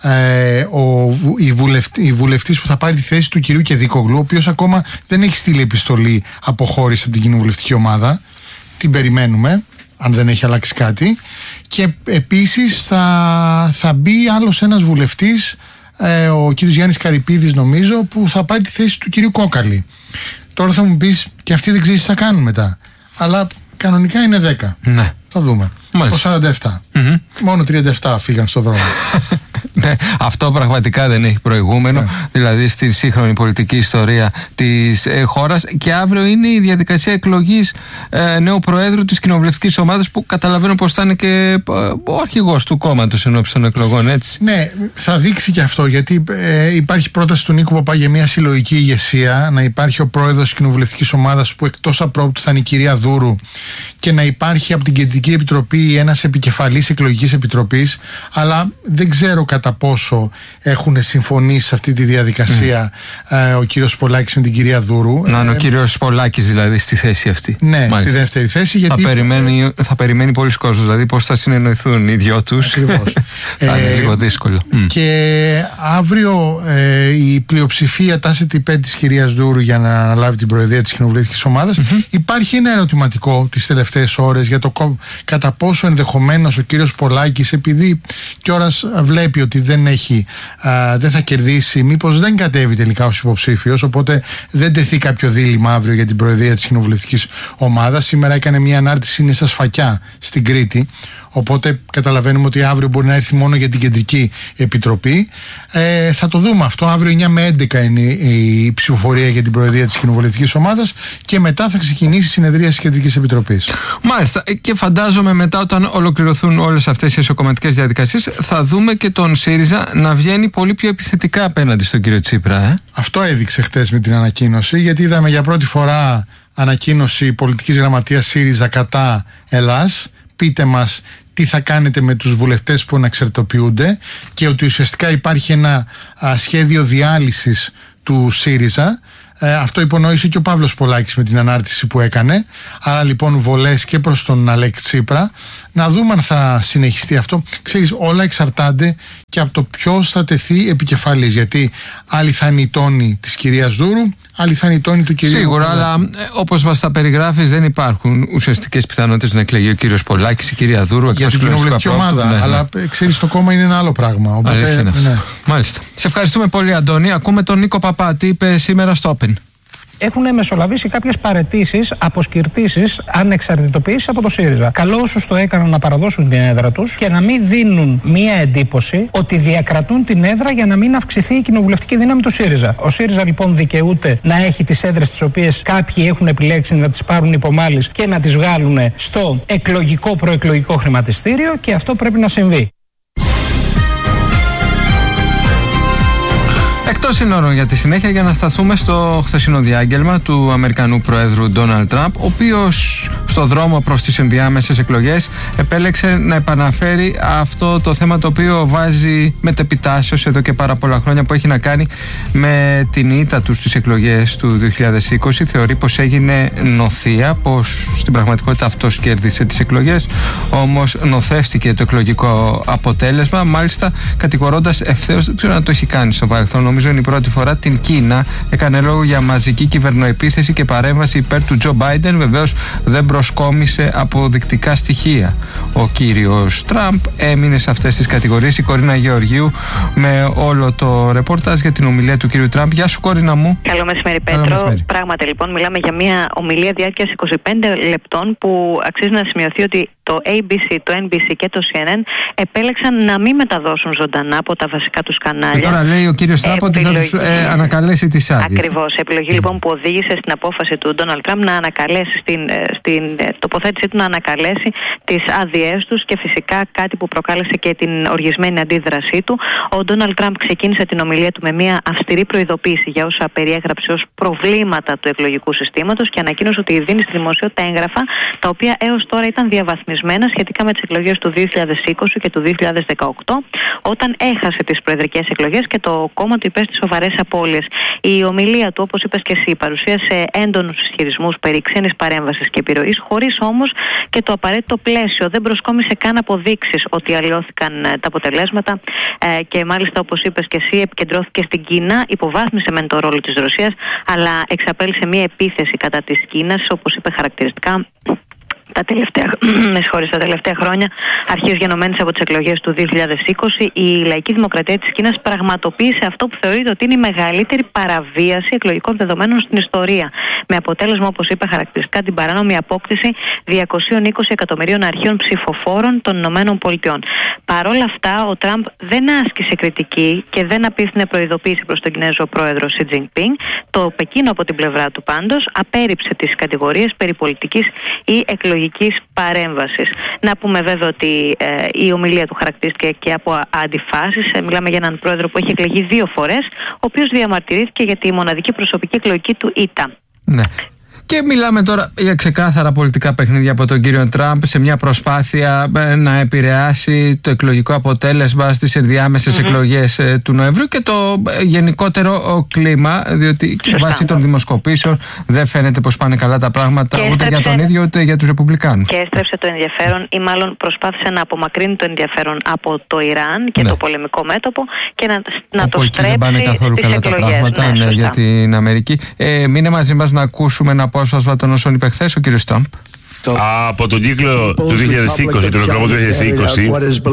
ε, ο, η, βουλευτή, η βουλευτής που θα πάρει τη θέση του κυρίου Κεδίκογλου, ο οποίος ακόμα δεν έχει στείλει επιστολή αποχώρηση από την κοινοβουλευτική ομάδα. Την περιμένουμε, αν δεν έχει αλλάξει κάτι. Και επίσης θα, θα μπει άλλος ένας βουλευτής, ε, ο κύριος Γιάννης Καρυπίδης νομίζω, που θα πάρει τη θέση του κυρίου Κόκαλη. Τώρα θα μου πεις, και αυτοί δεν ξέρεις τι θα κάνουν μετά. Αλλά κανονικά είναι δέκα. Ναι. Θα δούμε. Από σαράντα επτά. Mm-hmm. Μόνο τριάντα επτά φύγαν στον δρόμο. Ναι, αυτό πραγματικά δεν έχει προηγούμενο. Ναι. Δηλαδή στη σύγχρονη πολιτική ιστορία της ε, χώρας. Και αύριο είναι η διαδικασία εκλογής ε, νέου προέδρου της κοινοβουλευτικής ομάδας, που καταλαβαίνω πως θα είναι και ε, ο αρχηγός του κόμματος ενώπιση των εκλογών, έτσι. Ναι, θα δείξει και αυτό, γιατί ε, υπάρχει πρόταση του Νίκου Παπά για μια συλλογική ηγεσία, να υπάρχει ο πρόεδρος της κοινοβουλευτικής ομάδας, που εκτός απρόπτου θα είναι η κυρία Δούρου, και να υπάρχει από την Κεντρική Επιτροπή ένας επικεφαλής εκλογικής επιτροπής. Αλλά δεν ξέρω κατά πόσο έχουν συμφωνήσει σε αυτή τη διαδικασία mm. ε, ο κύριος Πολάκης με την κυρία Δούρου. Να είναι ε, ο κύριος Πολάκης δηλαδή στη θέση αυτή. Ναι, μάλιστα, στη δεύτερη θέση. Γιατί θα περιμένει, θα περιμένει πολλοί κόσμος, δηλαδή πώς θα συνεννοηθούν οι δυο τους. Ακριβώς. Θα είναι ε, λίγο δύσκολο. Και αύριο ε, η πλειοψηφία τάσεται υπέρ της κυρίας Δούρου για να αναλάβει την προεδρία της κοινοβουλευτικής ομάδας. Mm-hmm. Υπάρχει ένα ερωτηματικό τις τελευταίες ώρες για το κατά πόσο ενδεχομένως ο κύριος Πολάκης, επειδή κιόρας βλέπει ότι δεν έχει, α, δεν θα κερδίσει, μήπως δεν κατέβει τελικά ως υποψήφιος, οπότε δεν τεθεί κάποιο δίλημμα αύριο για την προεδρία της κοινοβουλευτικής ομάδας. Σήμερα έκανε μια ανάρτηση, είναι στα Σφακιά στην Κρήτη, Οπότε καταλαβαίνουμε ότι αύριο μπορεί να έρθει μόνο για την Κεντρική Επιτροπή. Ε, θα το δούμε αυτό. Αύριο εννιά με έντεκα είναι η ψηφοφορία για την Προεδρία της Κοινοβουλευτικής Ομάδας και μετά θα ξεκινήσει η συνεδρία της Κεντρικής Επιτροπής. Μάλιστα. Και φαντάζομαι μετά, όταν ολοκληρωθούν όλες αυτές οι εσωκομματικές διαδικασίες, θα δούμε και τον ΣΥΡΙΖΑ να βγαίνει πολύ πιο επιθετικά απέναντι στον κύριο Τσίπρα. Ε? Αυτό έδειξε χτες με την ανακοίνωση, γιατί είδαμε για πρώτη φορά ανακοίνωση πολιτικής γραμματείας ΣΥΡΙΖΑ κατά Ελλάς. Πείτε μας τι θα κάνετε με τους βουλευτές που αναξαρτοποιούνται, και ότι ουσιαστικά υπάρχει ένα α, σχέδιο διάλυσης του ΣΥΡΙΖΑ. Ε, αυτό υπονόησε και ο Παύλος Πολάκης με την ανάρτηση που έκανε. Άρα λοιπόν βολές και προς τον Αλέξη Τσίπρα. Να δούμε αν θα συνεχιστεί αυτό. Ξέρεις, όλα εξαρτάται και από το ποιος θα τεθεί επικεφαλής. Γιατί άλλοι θα είναι οι τόνοι της κυρίας Δούρου, άλλοι θα είναι οι τόνοι του κυρίου. Σίγουρα, αλλά ε, όπως μας τα περιγράφεις, δεν υπάρχουν ουσιαστικές πιθανότητες να εκλεγεί ο κύριος Πολάκης, η κυρία Δούρου. Για την κοινοβουλευτική ομάδα. Ναι, αλλά ναι. ξέρεις, το κόμμα είναι ένα άλλο πράγμα. Οπότε, ναι. Μάλιστα. Σε ευχαριστούμε πολύ, Αντώνη. Ακούμε τον Νίκο Παπά. Τι είπε σήμερα στο Open. Έχουν μεσολαβήσει κάποιες παραιτήσεις, αποσκυρτήσεις, ανεξαρτητοποίησεις από το ΣΥΡΙΖΑ. Καλό όσους το έκαναν να παραδώσουν την έδρα τους και να μην δίνουν μία εντύπωση ότι διακρατούν την έδρα για να μην αυξηθεί η κοινοβουλευτική δύναμη του ΣΥΡΙΖΑ. Ο ΣΥΡΙΖΑ λοιπόν δικαιούται να έχει τις έδρες τις οποίες κάποιοι έχουν επιλέξει να τις πάρουν υπομάλης και να τις βγάλουν στο εκλογικό προεκλογικό χρηματιστήριο, και αυτό πρέπει να συμβεί. Εκτός συνόρων για τη συνέχεια, για να σταθούμε στο χθεσινό διάγγελμα του Αμερικανού Προέδρου Ντόναλντ Τραμπ, ο οποίος στο δρόμο προς τις ενδιάμεσες εκλογές επέλεξε να επαναφέρει αυτό το θέμα το οποίο βάζει μετεπιτάσεως εδώ και πάρα πολλά χρόνια, που έχει να κάνει με την ήττα του στις εκλογές του δύο χιλιάδες είκοσι. Θεωρεί πως έγινε νοθεία, πως στην πραγματικότητα αυτός κέρδισε τις εκλογές, όμως νοθεύτηκε το εκλογικό αποτέλεσμα, μάλιστα κατηγορώντας ευθέως, δεν ξέρω αν το έχει κάνει στο παρελθόν, νομίζω είναι η πρώτη φορά, την Κίνα. Έκανε λόγο για μαζική κυβερνοεπίθεση και παρέμβαση υπέρ του Τζο Μπάιντεν. Βεβαίως δεν προσκόμισε αποδεικτικά στοιχεία. Ο κύριος Τραμπ έμεινε σε αυτές τις κατηγορίες. Η Κορίνα Γεωργίου με όλο το ρεπορτάζ για την ομιλία του κύριου Τραμπ. Γεια σου, Κορίνα μου. Καλό μεσημέρι, Πέτρο. Καλό μεσημέρι. Πράγματι, λοιπόν, μιλάμε για μια ομιλία διάρκειας είκοσι πέντε λεπτών, που αξίζει να σημειωθεί ότι το έι μπι σι, το εν μπι σι και το σι εν εν επέλεξαν να μην μεταδώσουν ζωντανά από τα βασικά τους κανάλια. Και τώρα λέει ο κύριος Τραμπ ότι θα τους ε, ανακαλέσει τις άδειες. Ακριβώς. Επιλογή λοιπόν που οδήγησε στην απόφαση του Ντόναλντ Τραμπ να ανακαλέσει, στην, στην τοποθέτησή του να ανακαλέσει τις άδειές τους, και φυσικά κάτι που προκάλεσε και την οργισμένη αντίδρασή του. Ο Ντόναλντ Τραμπ ξεκίνησε την ομιλία του με μια αυστηρή προειδοποίηση για όσα περιέγραψε ως προβλήματα του εκλογικού συστήματος, και ανακοίνωσε ότι δίνει στη δημοσιότητα έγγραφα τα οποία έως τώρα ήταν διαβαθμισμένα σχετικά με τις εκλογές του δύο χιλιάδες είκοσι και του δύο χιλιάδες δεκαοκτώ, όταν έχασε τις προεδρικές εκλογές και το κόμμα του υπέστη σοβαρές απώλειες. Η ομιλία του, όπως είπες και εσύ, παρουσίασε έντονους ισχυρισμούς περί ξένης παρέμβασης και επιρροής, χωρίς όμως και το απαραίτητο πλαίσιο. Δεν προσκόμισε καν αποδείξεις ότι αλλοιώθηκαν τα αποτελέσματα, ε, και μάλιστα, όπως είπες και εσύ, επικεντρώθηκε στην Κίνα, υποβάθμισε μεν το ρόλο της Ρωσίας, αλλά εξαπέλυσε μια επίθεση κατά της Κίνας, όπως είπε χαρακτηριστικά. Τα τελευταία, με συγχωρείς, τα τελευταία χρόνια, αρχής γενομένης από τις εκλογές του δύο χιλιάδες είκοσι, η λαϊκή δημοκρατία της Κίνας πραγματοποίησε αυτό που θεωρείται ότι είναι η μεγαλύτερη παραβίαση εκλογικών δεδομένων στην ιστορία. Με αποτέλεσμα, όπως είπε χαρακτηριστικά, την παράνομη απόκτηση διακόσια είκοσι εκατομμυρίων αρχείων ψηφοφόρων των Ηνωμένων Πολιτειών. Παρ' όλα αυτά, ο Τραμπ δεν άσκησε κριτική και δεν απίθυνε προειδοποίηση προς τον Κινέζο πρόεδρο Σι Τζινπίνγκ. Το Πεκίνο, από την πλευρά του, πάντως, απέρριψε τις κατηγορίες περί πολιτικής ή εκλογικής παρέμβασης. Να πούμε βέβαια ότι ε, η ομιλία του χαρακτηρίστηκε και από αντιφάσεις. Ε, μιλάμε για έναν πρόεδρο που έχει εκλεγεί δύο φορές, ο οποίος διαμαρτυρήθηκε για τη μοναδική προσωπική εκλογική του ήττα. Ναι. Και μιλάμε τώρα για ξεκάθαρα πολιτικά παιχνίδια από τον κύριο Τραμπ σε μια προσπάθεια να επηρεάσει το εκλογικό αποτέλεσμα στις ενδιάμεσες mm-hmm. εκλογές ε, του Νοεμβρίου και το ε, γενικότερο κλίμα, διότι βάσει των δημοσκοπήσεων δεν φαίνεται πως πάνε καλά τα πράγματα, και ούτε έστρεψε, για τον ίδιο ούτε για τους Ρεπουμπλικάνους. Και έστρεψε το ενδιαφέρον, ή μάλλον προσπάθησε να απομακρύνει το ενδιαφέρον από το Ιράν και ναι. το πολεμικό μέτωπο, και να, να το στρέψει δεν πάνε καθόλου καλά εκλογές. Τα πράγματα ναι, ναι, για την Αμερική. Ε, μείνε μαζί μας να ακούσουμε ένα απόσπασμα των όσων είπε χθες ο κύριος Τραμπ. Από τον κύκλο του δύο χιλιάδες είκοσι, τον εκλογό του δύο χιλιάδες είκοσι,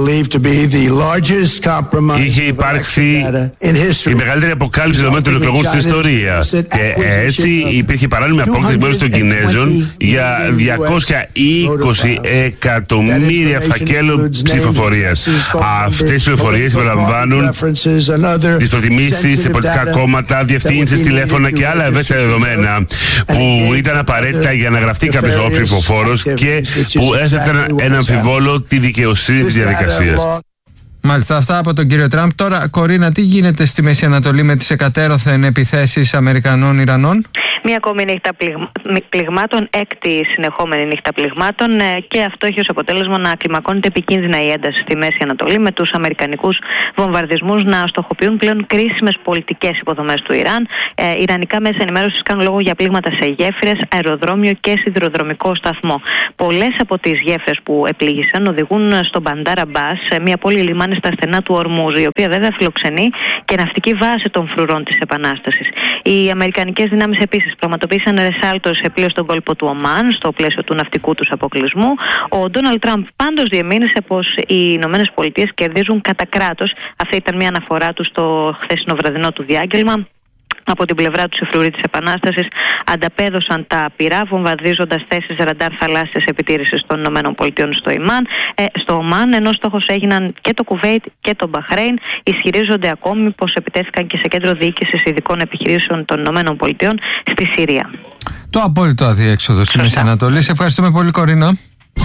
είχε υπάρξει η μεγαλύτερη αποκάλυψη δεδομένων των εκλογών στην ιστορία. Και έτσι υπήρχε παράνομη απόκτηση μέρους των Κινέζων για διακόσια είκοσι εκατομμύρια φακέλων ψηφοφορίας. Αυτές οι πληροφορίες συμπεριλαμβάνουν τις προτιμήσεις σε πολιτικά κόμματα, διευθύνσεις, τηλέφωνα και άλλα ευαίσθητα δεδομένα που ήταν απαραίτητα για να γραφτεί κάποιος ο ψηφοφόρος και που έθεταν ένα αμφιβόλο τη δικαιοσύνη της διαδικασίας. Μάλιστα, αυτά από τον κύριο Τραμπ. Τώρα, Κορίνα, τι γίνεται στη Μέση Ανατολή με τις εκατέρωθεν επιθέσεις Αμερικανών-Ιρανών? Μία ακόμη νύχτα πληγμάτων, έκτη συνεχόμενη νύχτα πληγμάτων, και αυτό έχει ως αποτέλεσμα να κλιμακώνεται επικίνδυνα η ένταση στη Μέση Ανατολή, με τους αμερικανικούς βομβαρδισμούς να στοχοποιούν πλέον κρίσιμες πολιτικές υποδομές του Ιράν. Ε, Ιρανικά μέσα ενημέρωσης κάνουν λόγο για πλήγματα σε γέφυρες, αεροδρόμιο και σιδηροδρομικό σταθμό. Πολλές από τις γέφυρες που επλήγησαν οδηγούν στο Μπαντάρ Αμπάς, μια πόλη λιμάνι στα στενά του Ορμούζ, η οποία βέβαια φιλοξενεί και ναυτική βάση των φρουρών της Επανάστασης. Οι αμερικανικές δυνάμεις επίσης πραγματοποίησαν ρεσάλτο σε πλοίο στον κόλπο του Ομάν, στο πλαίσιο του ναυτικού τους αποκλεισμού. Ο Ντόναλντ Τραμπ πάντως διεμήνυσε πως οι Ηνωμένες Πολιτείες κερδίζουν κατά κράτος. Αυτή ήταν μια αναφορά του στο χθεσινό βραδινό του διάγγελμα. Από την πλευρά του, οι φρουροί της Επανάστασης ανταπέδωσαν τα πυρά, βομβαρδίζοντας θέσεις ραντάρ θαλάσσιας επιτήρησης των ΗΠΑ στο, Ιμάν, ε, στο Ομάν, ενώ στόχος έγιναν και το Κουβέιτ και το Μπαχρέιν. Ισχυρίζονται ακόμη πως επιτέθηκαν και σε κέντρο διοίκησης ειδικών επιχειρήσεων των ΗΠΑ στη Συρία. Το απόλυτο αδιέξοδο στη Μέση Ανατολή. Σε ευχαριστούμε πολύ, Κορίνα.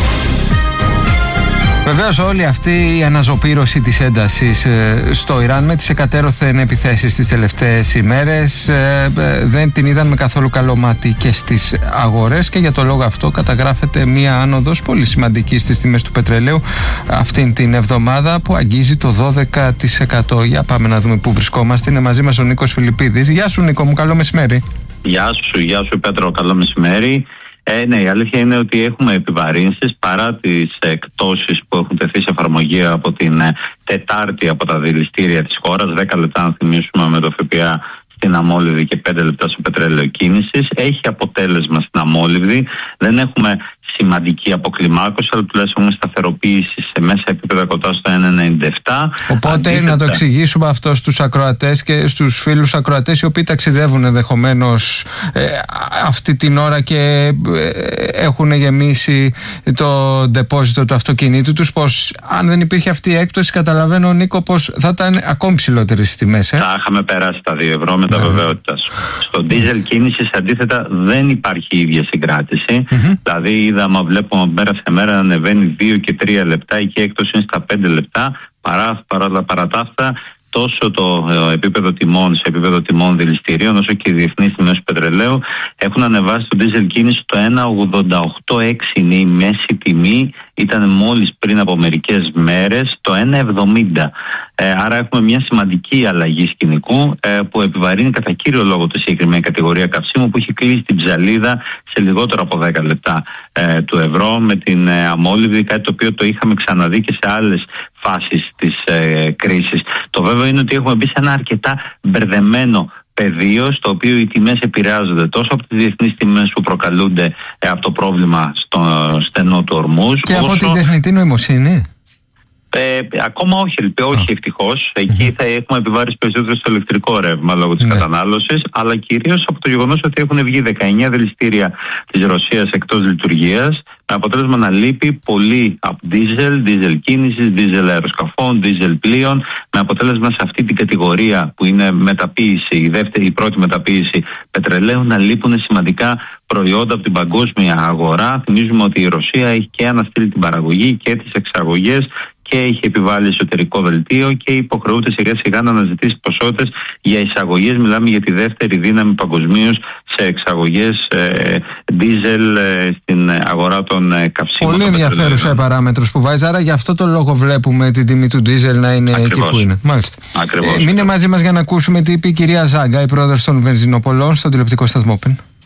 Βεβαίως, όλη αυτή η αναζωπήρωση της έντασης στο Ιράν με τις εκατέρωθεν επιθέσεις τις τελευταίες ημέρες δεν την είδαν με καθόλου καλό μάτι και στις αγορές, και για το λόγο αυτό καταγράφεται μία άνοδος πολύ σημαντική στις τιμές του πετρελαίου αυτήν την εβδομάδα, που αγγίζει το δώδεκα τοις εκατό. Για πάμε να δούμε πού βρισκόμαστε. Είναι μαζί μας ο Νίκος Φιλιππίδης. Γεια σου, Νίκο μου, καλό μεσημέρι. Γεια σου, γεια σου Πέτρο, καλό μεσημέρι. Ε, ναι, η αλήθεια είναι ότι έχουμε επιβαρύνσεις παρά τις εκτόσεις που έχουν τεθεί σε εφαρμογή από την ε, Τετάρτη από τα δηληστήρια της χώρας. δέκα λεπτά, να θυμίσουμε, με το ΦΠΑ στην αμόλυβδη και πέντε λεπτά στο πετρέλαιο κίνησης. Έχει αποτέλεσμα στην αμόλυβδη. Δεν έχουμε σημαντική αποκλιμάκωση, αλλά τουλάχιστον έχουμε σταθεροποίηση σε μέσα επίπεδα κοντά στο ένα κόμμα ενενήντα επτά. Οπότε αντίθετα, να το εξηγήσουμε αυτό στους ακροατές και στους φίλους ακροατές οι οποίοι ταξιδεύουν ενδεχομένως ε, αυτή την ώρα και ε, έχουν γεμίσει το ντεπόζιτο του αυτοκινήτου τους, πως αν δεν υπήρχε αυτή η έκπτωση, καταλαβαίνω, Νίκο, πως θα ήταν ακόμη ψηλότερες οι τιμές. Ε? Θα είχαμε περάσει τα δύο ευρώ με τα yeah. βεβαιότητας. Στο ντίζελ κίνησης αντίθετα δεν υπάρχει η ίδια συγκράτηση. Mm-hmm. Δηλαδή είδαμε, βλέπουμε μέρα σε μέρα να ανεβαίνει δύο και τρία λεπτά, και η έκπτωση είναι στα πέντε λεπτά. Παρά, παρά, παρά τα αυτά, τόσο το ε, επίπεδο τιμών, σε επίπεδο τιμών δηληστηρίων, όσο και οι διεθνείς τιμές του πετρελαίου έχουν ανεβάσει το ντίζελ κίνηση στο ένα κόμμα ογδόντα οκτώ έξι, είναι η μέση τιμή, ήταν μόλις πριν από μερικές μέρες το ένα κόμμα εβδομήντα. Ε, άρα έχουμε μια σημαντική αλλαγή σκηνικού ε, που επιβαρύνει κατά κύριο λόγο τη συγκεκριμένη κατηγορία καυσίμου, που έχει κλείσει την ψαλίδα σε λιγότερο από δέκα λεπτά ε, του ευρώ με την ε, αμόλυβδη, κάτι το οποίο το είχαμε ξαναδεί και σε άλλες φάσεις της ε, κρίσης. Το βέβαιο είναι ότι έχουμε μπει σε ένα αρκετά μπερδεμένο πεδίο, στο οποίο οι τιμές επηρεάζονται τόσο από τις διεθνείς τιμές που προκαλούνται ε, από το πρόβλημα στο στενό του Ορμούζ, και όσο από την τεχνητή νοημοσύνη. Ε, ακόμα όχι, όχι ευτυχώς. Εκεί θα έχουμε επιβάρηση περισσότερο στο ηλεκτρικό ρεύμα λόγω της ναι. κατανάλωσης, αλλά κυρίως από το γεγονός ότι έχουν βγει δεκαεννιά δηληστήρια της Ρωσίας εκτός λειτουργίας, με αποτέλεσμα να λείπει πολύ από δίζελ, δίζελ κίνησης, δίζελ αεροσκαφών, δίζελ πλοίων, με αποτέλεσμα σε αυτή την κατηγορία που είναι μεταποίηση, η, δεύτερη, η πρώτη μεταποίηση πετρελαίου, να λείπουν σημαντικά προϊόντα από την παγκόσμια αγορά. Θυμίζουμε ότι η Ρωσία έχει και αναστείλει την παραγωγή και τις εξαγωγές και έχει επιβάλει εσωτερικό δελτίο και υποχρεούται σιγά σιγά να αναζητήσει ποσότητες για εισαγωγές. Μιλάμε για τη δεύτερη δύναμη παγκοσμίως σε εξαγωγές ε, δίζελ ε, στην αγορά των ε, καυσίμων. Πολύ ενδιαφέρουσα η παράμετρος που βάζει, άρα γι' αυτό το λόγο βλέπουμε την τιμή του δίζελ να είναι ακριβώς εκεί που είναι. Μάλιστα. Ακριβώς. Ε, μείνε μαζί μας για να ακούσουμε τι είπε η κυρία Ζάγκα, η πρόεδρος των βενζινοπολών, στον τηλεοπτικό σταθμό Open.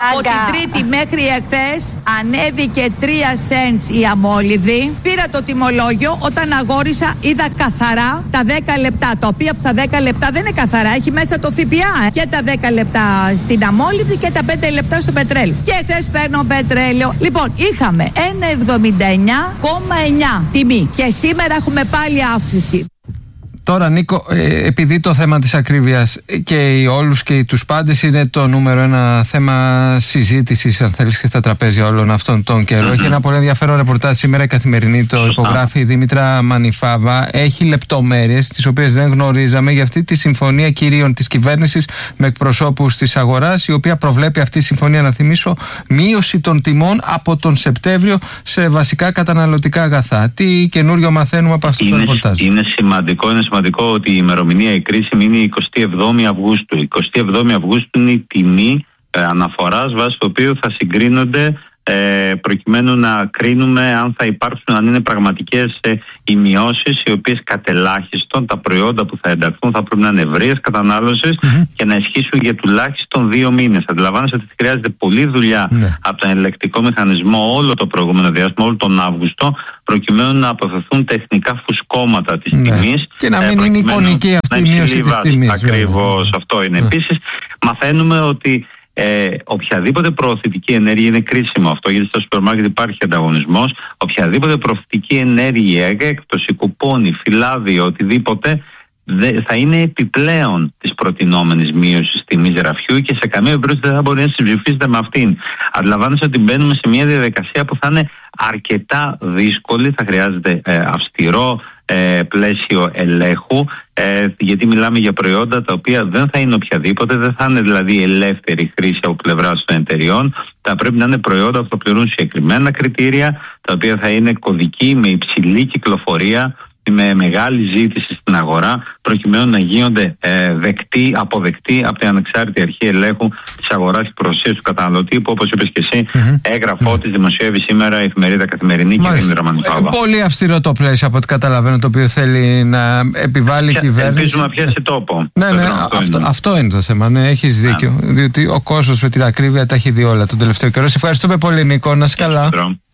Από την Τρίτη μέχρι εχθές ανέβηκε τρία σεντς η αμόλυβδη. Πήρα το τιμολόγιο, όταν αγόρισα είδα καθαρά τα δέκα λεπτά, τα οποία από τα δέκα λεπτά δεν είναι καθαρά, έχει μέσα το ΦΠΑ. Και τα δέκα λεπτά στην αμόλυβδη και τα πέντε λεπτά στο πετρέλαιο. Και χθες παίρνω πετρέλαιο. Λοιπόν, είχαμε ένα εβδομήντα εννιά κόμμα εννιά τιμή και σήμερα έχουμε πάλι αύξηση. Τώρα, Νίκο, ε, επειδή το θέμα της ακρίβειας και οι όλους και οι τους πάντες είναι το νούμερο ένα θέμα συζήτησης, αν θέλεις, και στα τραπέζια όλων αυτών των καιρών. Mm-hmm. Έχει ένα πολύ ενδιαφέρον ρεπορτάζ σήμερα η Καθημερινή, το υπογράφει η Δήμητρα Μανιφάβα. Έχει λεπτομέρειες τις οποίες δεν γνωρίζαμε για αυτή τη συμφωνία κυρίων της κυβέρνησης με εκπροσώπους της αγοράς, η οποία προβλέπει αυτή η συμφωνία, να θυμίσω, μείωση των τιμών από τον Σεπτέμβριο σε βασικά καταναλωτικά αγαθά. Τι καινούριο μαθαίνουμε από αυτό είναι, το ρεπορτάζ? Είναι σημαντικό, είναι σημαντικό ότι η ημερομηνία η κρίσιμη είναι η εικοστή εβδόμη Αυγούστου. Η εικοστή εβδόμη Αυγούστου είναι η τιμή ε, αναφοράς βάσει του οποίου θα συγκρίνονται ε, προκειμένου να κρίνουμε αν θα υπάρξουν, αν είναι πραγματικές ε, οι μειώσεις, οι οποίες κατελάχιστον τα προϊόντα που θα ενταχθούν θα πρέπει να είναι ευρείας κατανάλωσης mm-hmm. και να ισχύσουν για τουλάχιστον δύο μήνες. Αντιλαμβάνεσαι ότι χρειάζεται πολλή δουλειά mm-hmm. από τον ελεκτικό μηχανισμό όλο το προηγούμενο διάστημα, όλο τον Αύγουστο, προκειμένου να αποφευθούν τα εθνικά φουσκώματα της ναι. τιμής. Και να μην ε, είναι εικονική αυτή η μείωση της τιμής. Ακριβώς, αυτό είναι. Mm. Επίσης, μαθαίνουμε ότι ε, οποιαδήποτε προωθητική ενέργεια είναι κρίσιμο αυτό, γιατί στο σούπερ μάρκετ υπάρχει ανταγωνισμός. Οποιαδήποτε προωθητική ενέργεια, έκπτωση, κουπόνι, φυλάδι, οτιδήποτε, θα είναι επιπλέον της προτινόμενης μείωσης τιμής γραφιού και σε καμία περίπτωση δεν θα μπορεί να συμψηφίσετε με αυτήν. Αντιλαμβάνεσαι ότι μπαίνουμε σε μια διαδικασία που θα είναι αρκετά δύσκολη, θα χρειάζεται ε, αυστηρό ε, πλαίσιο ελέγχου, ε, γιατί μιλάμε για προϊόντα τα οποία δεν θα είναι οποιαδήποτε, δεν θα είναι δηλαδή ελεύθερη χρήση από πλευράς των εταιριών. Θα πρέπει να είναι προϊόντα που θα πληρούν συγκεκριμένα κριτήρια, τα οποία θα είναι κωδικοί με υψηλή κυκλοφορία, με μεγάλη ζήτηση στην αγορά, προκειμένου να γίνονται ε, δεκτοί, αποδεκτοί από την ανεξάρτητη αρχή ελέγχου της αγοράς και προστασίας του καταναλωτή, που όπως είπες και εσύ, mm-hmm. έγγραφό της δημοσιεύει σήμερα η εφημερίδα Καθημερινή και η Δήμητρα Μανιφάβα. Πολύ αυστηρό το πλαίσιο από ό,τι καταλαβαίνω, το οποίο θέλει να επιβάλλει η κυβέρνηση. Ελπίζουμε να πιάσει τόπο. Ναι, ναι, αυτό, αυτό, είναι. αυτό είναι το θέμα. Ναι, έχεις δίκιο. Yeah. Διότι ο κόσμος με την ακρίβεια τα έχει δει όλα τον τελευταίο καιρό. Σε ευχαριστούμε πολύ, Νίκο. Να είσαι καλά.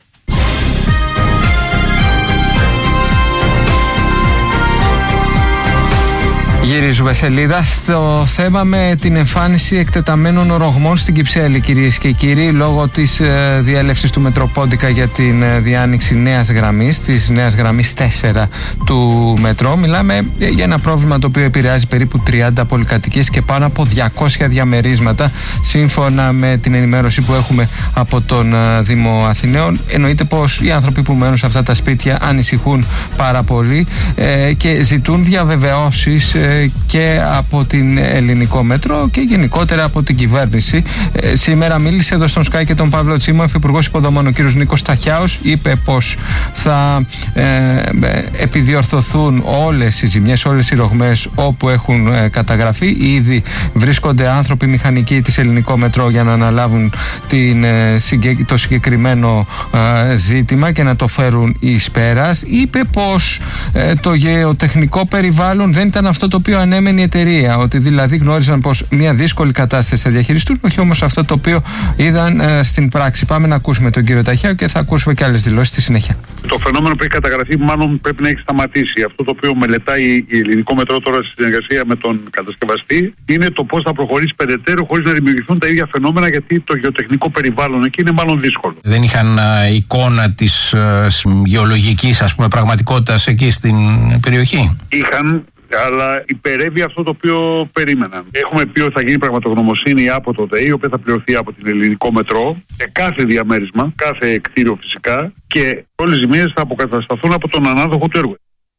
Γυρίζουμε σελίδα στο θέμα με την εμφάνιση εκτεταμένων ορογμών στην Κυψέλη, κυρίες και κύριοι, λόγω της ε, διέλευσης του Μετροπόντικα για την ε, διάνοιξη νέας γραμμής, της νέας γραμμής τέσσερα του μετρό. Μιλάμε για ένα πρόβλημα το οποίο επηρεάζει περίπου τριάντα πολυκατοικίες και πάνω από διακόσια διαμερίσματα, σύμφωνα με την ενημέρωση που έχουμε από τον ε, Δήμο Αθηναίων. Εννοείται πως οι άνθρωποι που μένουν σε αυτά τα σπίτια ανησυχούν πάρα πολύ ε, και ζητούν διαβεβαιώσεις ε, και από την Ελληνικό Μέτρο και γενικότερα από την κυβέρνηση. Ε, σήμερα μίλησε εδώ στον Sky και τον Παύλο Τσίμο, Υφυπουργός Υποδομών, ο κ. Νίκος Ταχιάος. Είπε πως θα ε, επιδιορθωθούν όλες οι ζημιές, όλες οι ρογμές όπου έχουν ε, καταγραφεί. Ήδη βρίσκονται άνθρωποι μηχανικοί της Ελληνικό Μετρό για να αναλάβουν την, ε, το συγκεκριμένο ε, ζήτημα και να το φέρουν εις πέρας. Είπε πως ε, το γεωτεχνικό περιβάλλον δεν ήταν αυτό το οποίο ανέμενε η εταιρεία, ότι δηλαδή γνώριζαν πως μια δύσκολη κατάσταση θα διαχειριστούν, όχι όμως αυτό το οποίο είδαν ε, στην πράξη. Πάμε να ακούσουμε τον κύριο Ταχιάο και θα ακούσουμε και άλλες δηλώσεις στη συνέχεια. Το φαινόμενο που έχει καταγραφεί μάλλον πρέπει να έχει σταματήσει. Αυτό το οποίο μελετάει η Ελληνικό Μετρό τώρα στη συνεργασία με τον κατασκευαστή είναι το πώς θα προχωρήσει περαιτέρω χωρίς να δημιουργηθούν τα ίδια φαινόμενα, γιατί το γεωτεχνικό περιβάλλον εκεί είναι μάλλον δύσκολο. Δεν είχαν α, εικόνα της α, γεωλογικής, ας πούμε, πραγματικότητας εκεί στην περιοχή. Είχαν, αλλά υπερεύει αυτό το οποίο περίμεναν. Έχουμε πει ότι θα γίνει πραγματογνωμοσύνη από το ΔΕΗ, η οποία θα πληρωθεί από την Ελληνικό Μετρό σε κάθε διαμέρισμα, κάθε κτίριο φυσικά, και όλες οι ζημίες θα αποκατασταθούν από τον ανάδοχο του έργου.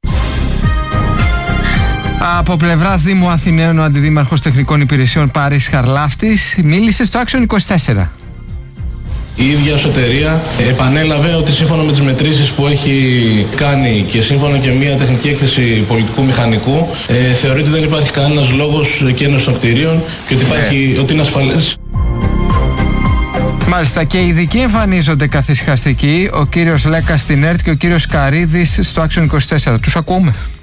Από πλευράς Δήμου Αθηναίων, ο Αντιδήμαρχος Τεχνικών Υπηρεσιών Πάρης Χαρλάφτης μίλησε στο Action είκοσι τέσσερα. Η ίδια ως εταιρεία επανέλαβε ότι σύμφωνα με τις μετρήσεις που έχει κάνει και σύμφωνα και μια τεχνική έκθεση πολιτικού μηχανικού, ε, θεωρεί ότι δεν υπάρχει κανένας λόγος καίνος των κτηρίων και ότι, υπάρχει, ότι είναι ασφαλές. Μάλιστα, και οι ειδικοί εμφανίζονται καθησυχαστικοί, ο κύριος Λέκας στην ΕΡΤ και ο κύριος Καρίδης στο Action είκοσι τέσσερα. Τους ακούμε.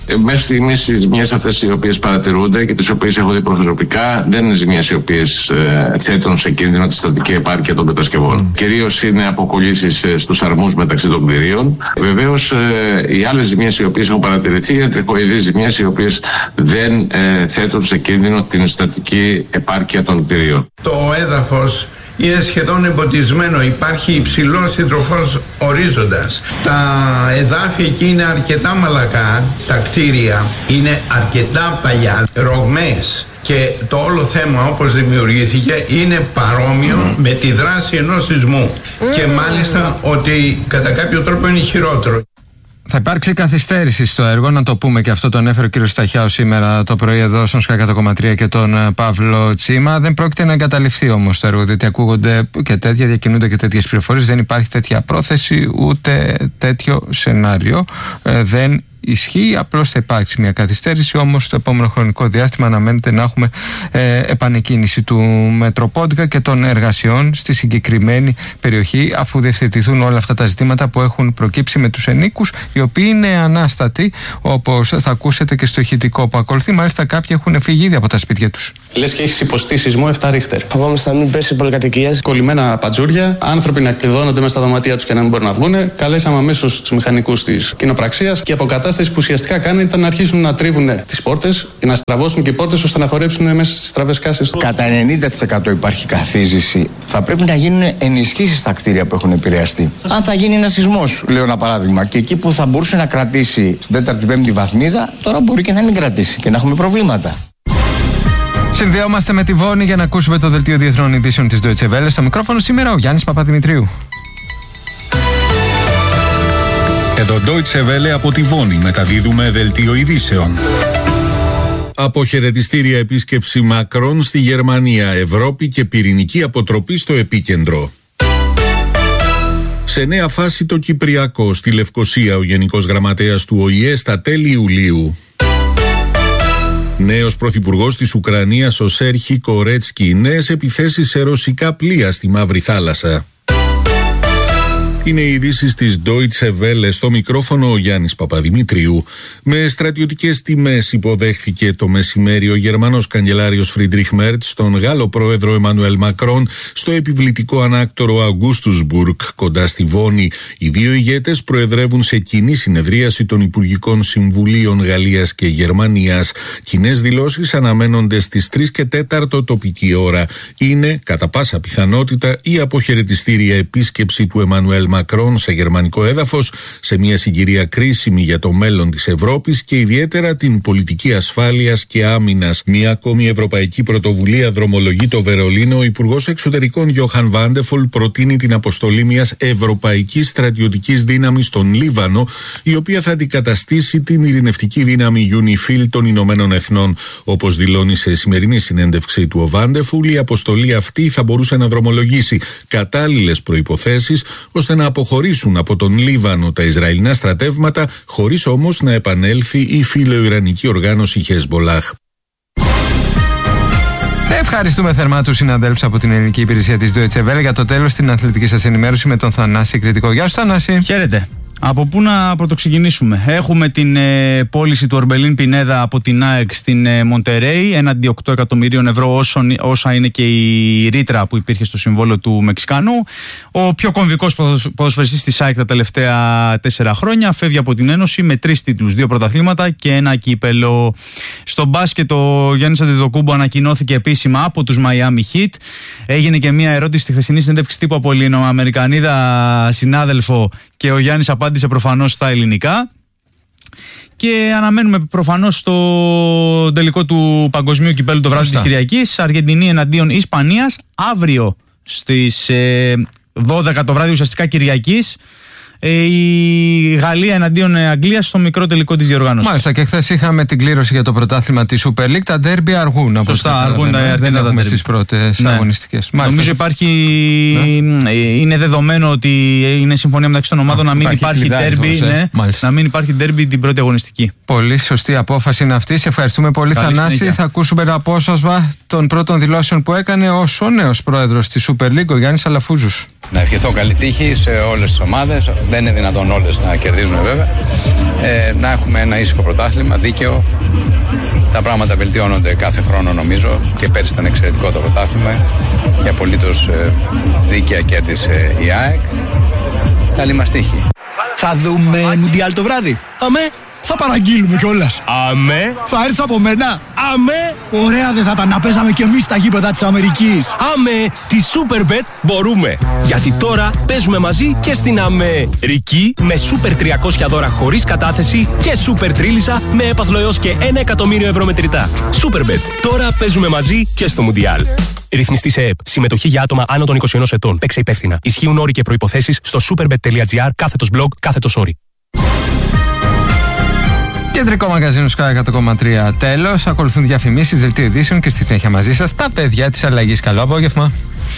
Μέχρι στιγμής οι ζημιές αυτές οι οποίες παρατηρούνται και τις οποίες έχω δει προσωπικά δεν είναι ζημιές οι οποίες ε, θέτουν σε κίνδυνο τη στατική επάρκεια των κατασκευών. Mm. Κυρίως είναι αποκολλήσεις ε, στους αρμούς μεταξύ των κτηρίων. Βεβαίως ε, οι άλλες ζημιές οι οποίες έχουν παρατηρηθεί είναι τριχοειδείς ζημιές οι οποίες δεν ε, θέτουν σε κίνδυνο την στατική επάρκεια των κτηρίων. Το έδαφος είναι σχεδόν εμποτισμένο, υπάρχει υψηλός συντροφός ορίζοντας. Τα εδάφια εκεί είναι αρκετά μαλακά, τα κτίρια είναι αρκετά παλιά, ρογμές. Και το όλο θέμα όπως δημιουργήθηκε είναι παρόμοιο mm. με τη δράση ενός σεισμού. Mm. Και μάλιστα ότι κατά κάποιο τρόπο είναι χειρότερο. Θα υπάρξει καθυστέρηση στο έργο, να το πούμε και αυτό το ανέφερε ο κ. Σταχιάου σήμερα το πρωί εδώ στον Σκάι εκατό κόμμα τρία και τον Παύλο Τσίμα. Δεν πρόκειται να εγκαταλειφθεί όμως το έργο, διότι ακούγονται και τέτοια, διακινούνται και τέτοιες πληροφορίες. Δεν υπάρχει τέτοια πρόθεση ούτε τέτοιο σενάριο. Ε, δεν ισχύει, απλώς θα υπάρξει μια καθυστέρηση, όμως στο επόμενο χρονικό διάστημα αναμένεται να έχουμε ε, επανεκκίνηση του Μετροπόντικα και των εργασιών στη συγκεκριμένη περιοχή, αφού διευθετηθούν όλα αυτά τα ζητήματα που έχουν προκύψει με τους ενίκους, οι οποίοι είναι ανάστατοι, όπως θα ακούσετε και στο ηχητικό που ακολουθεί. Μάλιστα κάποιοι έχουν φύγει ήδη από τα σπίτια τους. Λες και έχεις υποστεί σεισμό επτά ρίχτερ. Φοβόμαστε να μην πέσει πολυκατοικίες. Κολλημένα πατζούρια, άνθρωποι να κλειδώνονται μέσα στα δωμάτια τους και να μην μπορούν να βγουν. Καλέσαμε αμέσως τους μηχανικούς της κοινοπραξίας και αποκατάσταση που ουσιαστικά κάνει ήταν να αρχίσουν να τρίβουν τις πόρτες και να στραβώσουν και οι πόρτες ώστε να χορέψουν μέσα στις στραβές κάσεις. Κατά ενενήντα τοις εκατό υπάρχει καθίζηση. Θα πρέπει να γίνουν ενισχύσεις στα κτίρια που έχουν επηρεαστεί. Αν θα γίνει ένα σεισμός, λέω ένα παράδειγμα, και εκεί που θα μπορούσε να κρατήσει στην τέταρτη πέμπτη βαθμίδα, τώρα μπορεί και να μην κρατήσει και να έχουμε προβλήματα. Συνδέομαστε με τη Βόνη για να ακούσουμε το δελτίο διεθνών ειδήσεων της Deutsche Welle. Στο μικρόφωνο σήμερα ο Γιάννης Παπαδημητρίου. Εδώ Deutsche Welle από τη Βόνη μεταδίδουμε δελτίο ειδήσεων. Αποχαιρετιστήρια επίσκεψη Μακρόν στη Γερμανία, Ευρώπη και πυρηνική αποτροπή στο επίκεντρο. Σε νέα φάση το Κυπριακό, στη Λευκοσία ο Γενικός Γραμματέας του Ο Η Ε στα τέλη Ιουλίου. Νέος πρωθυπουργός της Ουκρανίας ο Σέρχι Κορέτσκι, νέες επιθέσεις σε ρωσικά πλοία στη Μαύρη Θάλασσα. Είναι οι ειδήσεις της Deutsche Welle, στο μικρόφωνο ο Γιάννης Παπαδημητρίου. Με στρατιωτικές τιμές υποδέχθηκε το μεσημέρι ο Γερμανός καγκελάριος Φριντρίχ Μέρτς τον Γάλλο πρόεδρο Εμμανουέλ Μακρόν στο επιβλητικό ανάκτορο Αγκούστουσμπουργκ κοντά στη Βόνη. Οι δύο ηγέτες προεδρεύουν σε κοινή συνεδρίαση των Υπουργικών Συμβουλίων Γαλλίας και Γερμανίας. Κοινές δηλώσεις αναμένονται στις τρεις και τέσσερα τοπική ώρα. Είναι κατά πάσα πιθανότητα η αποχαιρετιστήρια επίσκεψη του Εμμανουέλ Μακρόν σε γερμανικό έδαφος, σε μια συγκυρία κρίσιμη για το μέλλον της Ευρώπης και ιδιαίτερα την πολιτική ασφάλειας και άμυνας. Μια ακόμη ευρωπαϊκή πρωτοβουλία δρομολογεί το Βερολίνο. Ο Υπουργός Εξωτερικών Γιόχαν Βάντεφολ προτείνει την αποστολή μιας ευρωπαϊκής στρατιωτικής δύναμης στον Λίβανο, η οποία θα αντικαταστήσει την ειρηνευτική δύναμη UNIFIL των Ηνωμένων Εθνών. Όπως δηλώνει σε σημερινή συνέντευξη του ο Βάντεφολ, η αποστολή αυτή θα μπορούσε να δρομολογήσει κατάλληλες προϋποθέσεις ώστε να αποχωρήσουν από τον Λίβανο τα Ισραηλινά στρατεύματα, χωρίς όμως να επανέλθει η φιλοϊρανική οργάνωση Χεσμπολάχ. Ευχαριστούμε θερμά τους συναδέλφους από την ελληνική υπηρεσία της Deutsche Welle. Για το τέλος την αθλητική σας ενημέρωση με τον Θανάση Κρητικό. Γεια σου Θανάση. Χαίρετε. Από πού να πρωτοξεκινήσουμε? Έχουμε την ε, πώληση του Ορμπελίν Πινέδα από την ΑΕΚ στην ε, Μοντερέι, έναντι οκτώ εκατομμυρίων ευρώ, όσον, όσα είναι και η ρήτρα που υπήρχε στο συμβόλαιο του Μεξικανού. Ο πιο κομβικός ποδοσφαιριστής της ΑΕΚ τα τελευταία τέσσερα χρόνια φεύγει από την Ένωση με τρεις τίτλους, δύο πρωταθλήματα και ένα κύπελο. Στο μπάσκετ ο Γιάννης Αντετοκούμπο ανακοινώθηκε επίσημα από τους Miami Heat. Έγινε και μια ερώτηση στη χθεσινή συνέντευξη τύπου από Ελληνοαμερικανίδα συνάδελφο και ο Γιάννης απάντησε προφανώς στα ελληνικά. Και αναμένουμε προφανώς στο τελικό του Παγκοσμίου Κυπέλλου το βράδυ της Κυριακής. Αργεντινή εναντίον Ισπανίας. Αύριο στις ε, δώδεκα το βράδυ ουσιαστικά Κυριακής. Η Γαλλία εναντίον Αγγλίας στο μικρό τελικό της διοργάνωσης. Μάλιστα, και χθες είχαμε την κλήρωση για το πρωτάθλημα της Super League. Τα ντέρμπι αργούν. Σωστά, αργούν τα ντέρμπι. Δεν έχουμε στις πρώτες ναι. αγωνιστικές. Μάλιστα. Νομίζω υπάρχει. Ναι. Είναι δεδομένο ότι είναι συμφωνία μεταξύ των ομάδων Α, να μην υπάρχει ντέρμπι. Ναι, να μην υπάρχει ντέρμπι την πρώτη αγωνιστική. Πολύ σωστή απόφαση είναι αυτή. Σε ευχαριστούμε πολύ, Καλή Θανάση. Συνέχεια. Θα ακούσουμε ένα απόσπασμα των πρώτων δηλώσεων που έκανε ως ο νέος πρόεδρος της Super League, ο Γιάννης Αλαφούζος. Να ευχηθώ καλή τύχη σε όλες τις ομάδες. δεν είναι δυνατόν όλες να κερδίζουν βέβαια. Ε, να έχουμε ένα ήσυχο πρωτάθλημα, δίκαιο. Τα πράγματα βελτιώνονται κάθε χρόνο νομίζω και πέρυσι ήταν εξαιρετικό το πρωτάθλημα και απολύτως ε, δίκαια κέρδισε η ΑΕΚ. Καλή μας τύχη. Θα δούμε Μουντιάλ το βράδυ. Αμέ. Θα παραγγείλουμε κιόλας. Αμέ. Θα έρθεις από μένα. Αμέ. Ωραία δεν θα ήταν να παίζαμε κι εμείς στα γήπεδα της Αμερικής. Αμέ. Τη Superbet μπορούμε. Γιατί τώρα παίζουμε μαζί και στην Αμερική με Super τριακόσια δώρα χωρίς κατάθεση και Super Τρίλισσα με έπαθλο έως και ένα εκατομμύριο ευρώ μετρητά. Superbet. Τώρα παίζουμε μαζί και στο Μουντιάλ. Ρυθμιστή σε ΕΕΠ. Συμμετοχή για άτομα άνω των είκοσι ενός ετών. Παίξε υπεύθυνα. Ισχύουν όροι και προϋποθέσεις στο superbet.gr κάθετος blog κάθετος όροι. Κεντρικό μαγαζίνο Sky εκατό κόμμα τρία τέλος. Ακολουθούν διαφημίσεις, δελτίο ειδήσεων και στη συνέχεια μαζί σας τα παιδιά της αλλαγής. Καλό απόγευμα.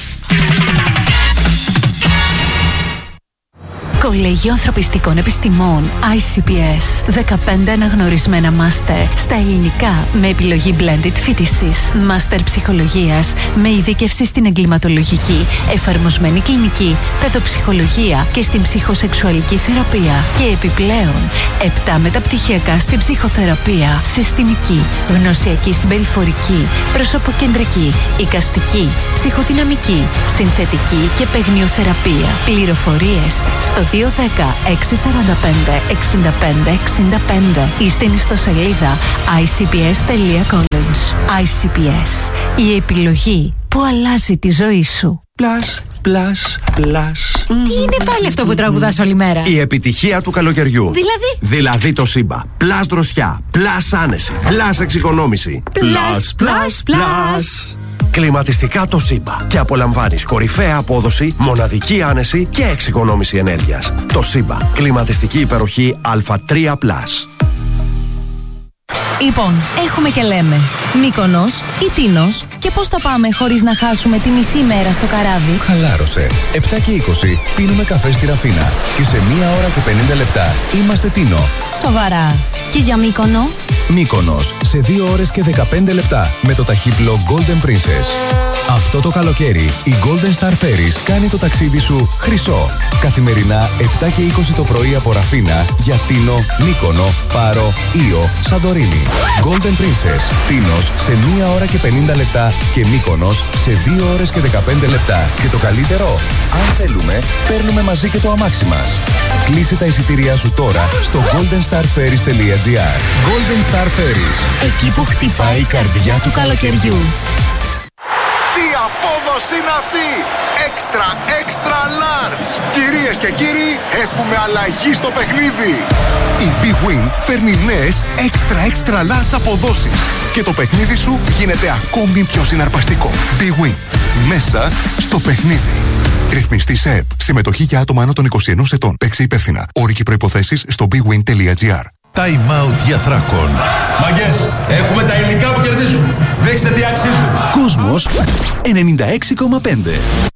Κολέγιο Ανθρωπιστικών Επιστημών άι σι πι ες. δεκαπέντε αναγνωρισμένα μάστερ στα ελληνικά με επιλογή blended φοιτησης. Μάστερ ψυχολογίας με ειδίκευση στην εγκληματολογική, εφαρμοσμένη κλινική, παιδοψυχολογία και στην ψυχοσεξουαλική θεραπεία. Και επιπλέον, επτά μεταπτυχιακά στην ψυχοθεραπεία, συστημική, γνωσιακή συμπεριφορική, προσωποκεντρική, εικαστική, ψυχοδυναμική, συνθετική και παιγνιοθεραπεία. Πληροφορίες στο δύο ένα μηδέν έξι τέσσερα πέντε εξήντα πέντε εξήντα πέντε ή στην ιστοσελίδα άι σι πι ες τελεία college. άι σι πι ες. Η επιλογή που αλλάζει τη ζωή σου. Πλας, πλας, πλας. Τι είναι πάλι αυτό που τραγουδάς όλη μέρα? Η επιτυχία του καλοκαιριού. Δηλαδή? Δηλαδή το Σύμπα. Πλας δροσιά, πλας άνεση, πλας εξοικονόμηση. Πλας, πλας, πλας. Κλιματιστικά το Σύμπα και απολαμβάνεις κορυφαία απόδοση, μοναδική άνεση και εξοικονόμηση ενέργειας. Το Σύμπα. Κλιματιστική υπεροχή Α τρία πλας. Λοιπόν, έχουμε και λέμε Μύκονος ή Τίνος και πώς θα πάμε χωρίς να χάσουμε τη μισή μέρα στο καράβι? Χαλάρωσε. επτά και είκοσι πίνουμε καφέ στη Ραφίνα και σε μία ώρα και πενήντα λεπτά είμαστε Τίνο. Σοβαρά. Και για Μύκονο? Μύκονος σε δύο ώρες και δεκαπέντε λεπτά με το ταχύπλο Golden Princess. Αυτό το καλοκαίρι η Golden Star Ferries κάνει το ταξίδι σου χρυσό. Καθημερινά επτά και είκοσι το πρωί από Ραφίνα για Τίνο, Μύκονο, Πάρο, Ήο, Σαντορίνη. Golden Princess, Τίνος σε μία ώρα και πενήντα λεπτά και Μύκονος σε δύο ώρες και δεκαπέντε λεπτά. Και το καλύτερο, αν θέλουμε, παίρνουμε μαζί και το αμάξι μας. Κλείσε τα εισιτήριά σου τώρα στο golden star ferries τελεία gr. Golden Star Ferries. Εκεί που χτυπάει η καρδιά του καλοκαιριού. Τι απόδοση είναι αυτή! Έξτρα, έξτρα large! Κυρίες και κύριοι, έχουμε αλλαγή στο παιχνίδι! Η Big Win φέρνει νέες έξτρα, έξτρα large αποδόσεις και το παιχνίδι σου γίνεται ακόμη πιο συναρπαστικό. Big Win. Μέσα στο παιχνίδι. Ρυθμιστή σε ΕΠ. Συμμετοχή για άτομα άνω των είκοσι ενός ετών. Παίξε υπεύθυνα. Όροι και προϋποθέσεις στο big win τελεία gr. Time out για Θράκων. Μαγκές, έχουμε τα υλικά που κερδίζουν. Δείξτε τι αξίζουν. Κόσμος ενενήντα έξι κόμμα πέντε.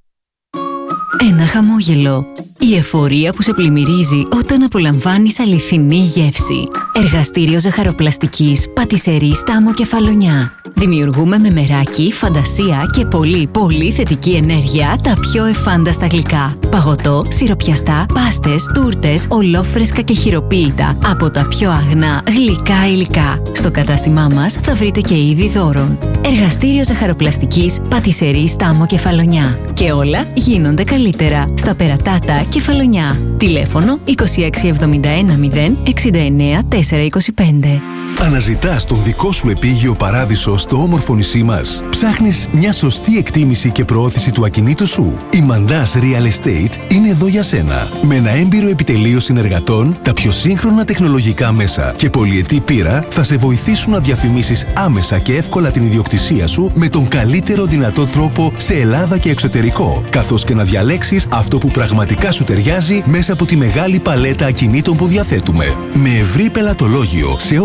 Ένα χαμόγελο. Η εφορία που σε πλημμυρίζει όταν απολαμβάνεις αληθινή γεύση. Εργαστήριο ζαχαροπλαστικής Πατισερή Στάμο Κεφαλονιά. Δημιουργούμε με μεράκι, φαντασία και πολύ πολύ θετική ενέργεια τα πιο εφάνταστα γλυκά. Παγωτό, σιροπιαστά, πάστες, τούρτες, ολόφρεσκα και χειροποίητα από τα πιο αγνά γλυκά υλικά. Στο κατάστημά μας θα βρείτε και είδη δώρων. Εργαστήριο ζαχαροπλαστικής Πατισερή Στάμο Κεφαλονιά. Και όλα γίνονται καλύτερα στα Περατάτα Κεφαλονιά. Τηλέφωνο είκοσι έξι εβδομήντα ένα μηδέν εξήντα εννέα τετρακόσια είκοσι πέντε. Αναζητάς τον δικό σου επίγειο παράδεισο στο όμορφο νησί μας? Ψάχνεις μια σωστή εκτίμηση και προώθηση του ακινήτου σου? Η Mandas Real Estate είναι εδώ για σένα. Με ένα έμπειρο επιτελείο συνεργατών, τα πιο σύγχρονα τεχνολογικά μέσα και πολυετή πείρα θα σε βοηθήσουν να διαφημίσεις άμεσα και εύκολα την ιδιοκτησία σου με τον καλύτερο δυνατό τρόπο σε Ελλάδα και εξωτερικό, καθώς και να διαλέξεις αυτό που πραγματικά σου ταιριάζει μέσα από τη μεγάλη παλέτα ακινήτων που διαθέτουμε. Με ευρύ πελατολόγιο σε όλες τις κατηγορίες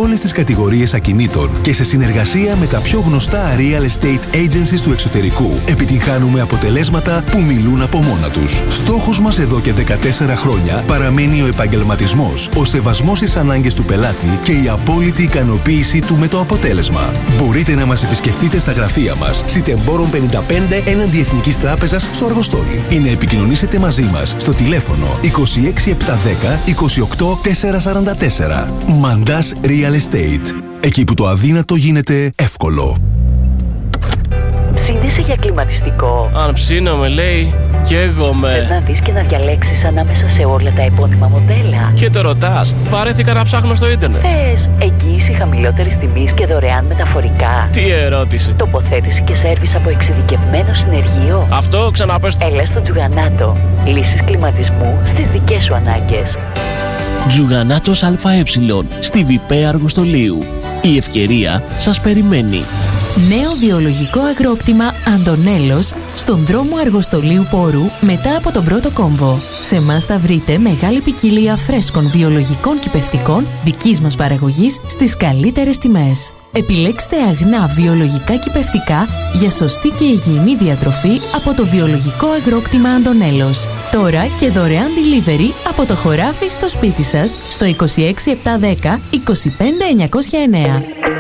κατηγορίες ακινήτων και σε συνεργασία με τα πιο γνωστά real estate agencies του εξωτερικού επιτυγχάνουμε αποτελέσματα που μιλούν από μόνα τους. Στόχος μας εδώ και δεκατέσσερα χρόνια παραμένει ο επαγγελματισμός, ο σεβασμός στις ανάγκες του πελάτη και η απόλυτη ικανοποίηση του με το αποτέλεσμα. Μπορείτε να μας επισκεφτείτε στα γραφεία μας, Σιτεμπόρων πενήντα πέντε έναντι Εθνικής Τράπεζας στο Αργοστόλι ή να επικοινωνήσετε μαζί μας στο τηλέφωνο είκοσι έξι επτακόσια δέκα είκοσι οκτώ τετρακόσια σαράντα τέσσερα. Μαντάς Real Estate. Εκεί που το αδύνατο γίνεται εύκολο. Ψήνεσαι για κλιματιστικό? Αν ψήνομαι, λέει, καίγομαι. Θες να δεις και να διαλέξεις ανάμεσα σε όλα τα επώνυμα μοντέλα? Και το ρωτάς, βαρέθηκα να ψάχνω στο ίντερνετ. Θες εγγύηση χαμηλότερης τιμής και δωρεάν μεταφορικά? Τι ερώτηση. Τοποθέτηση και σέρβις από εξειδικευμένο συνεργείο? Αυτό ξαναπες. Έλα στο Τζουγανάτο. Λύσεις κλιματισμού στις δικές σου ανάγκες. Τζουγανάτος ΑΕ, στη ΒΙΠΕ Αργοστολίου. Η ευκαιρία σας περιμένει. Νέο βιολογικό αγρόκτημα Αντωνέλος στον δρόμο Αργοστολίου Πόρου μετά από τον πρώτο κόμβο. Σε εμάς θα βρείτε μεγάλη ποικιλία φρέσκων βιολογικών κυπευτικών δικής μας παραγωγής στις καλύτερες τιμές. Επιλέξτε αγνά βιολογικά κυπευτικά για σωστή και υγιεινή διατροφή από το βιολογικό αγρόκτημα Αντωνέλος. Τώρα και δωρεάν delivery από το χωράφι στο σπίτι σας στο είκοσι έξι επτακόσια δέκα είκοσι πέντε εννιακόσια εννέα.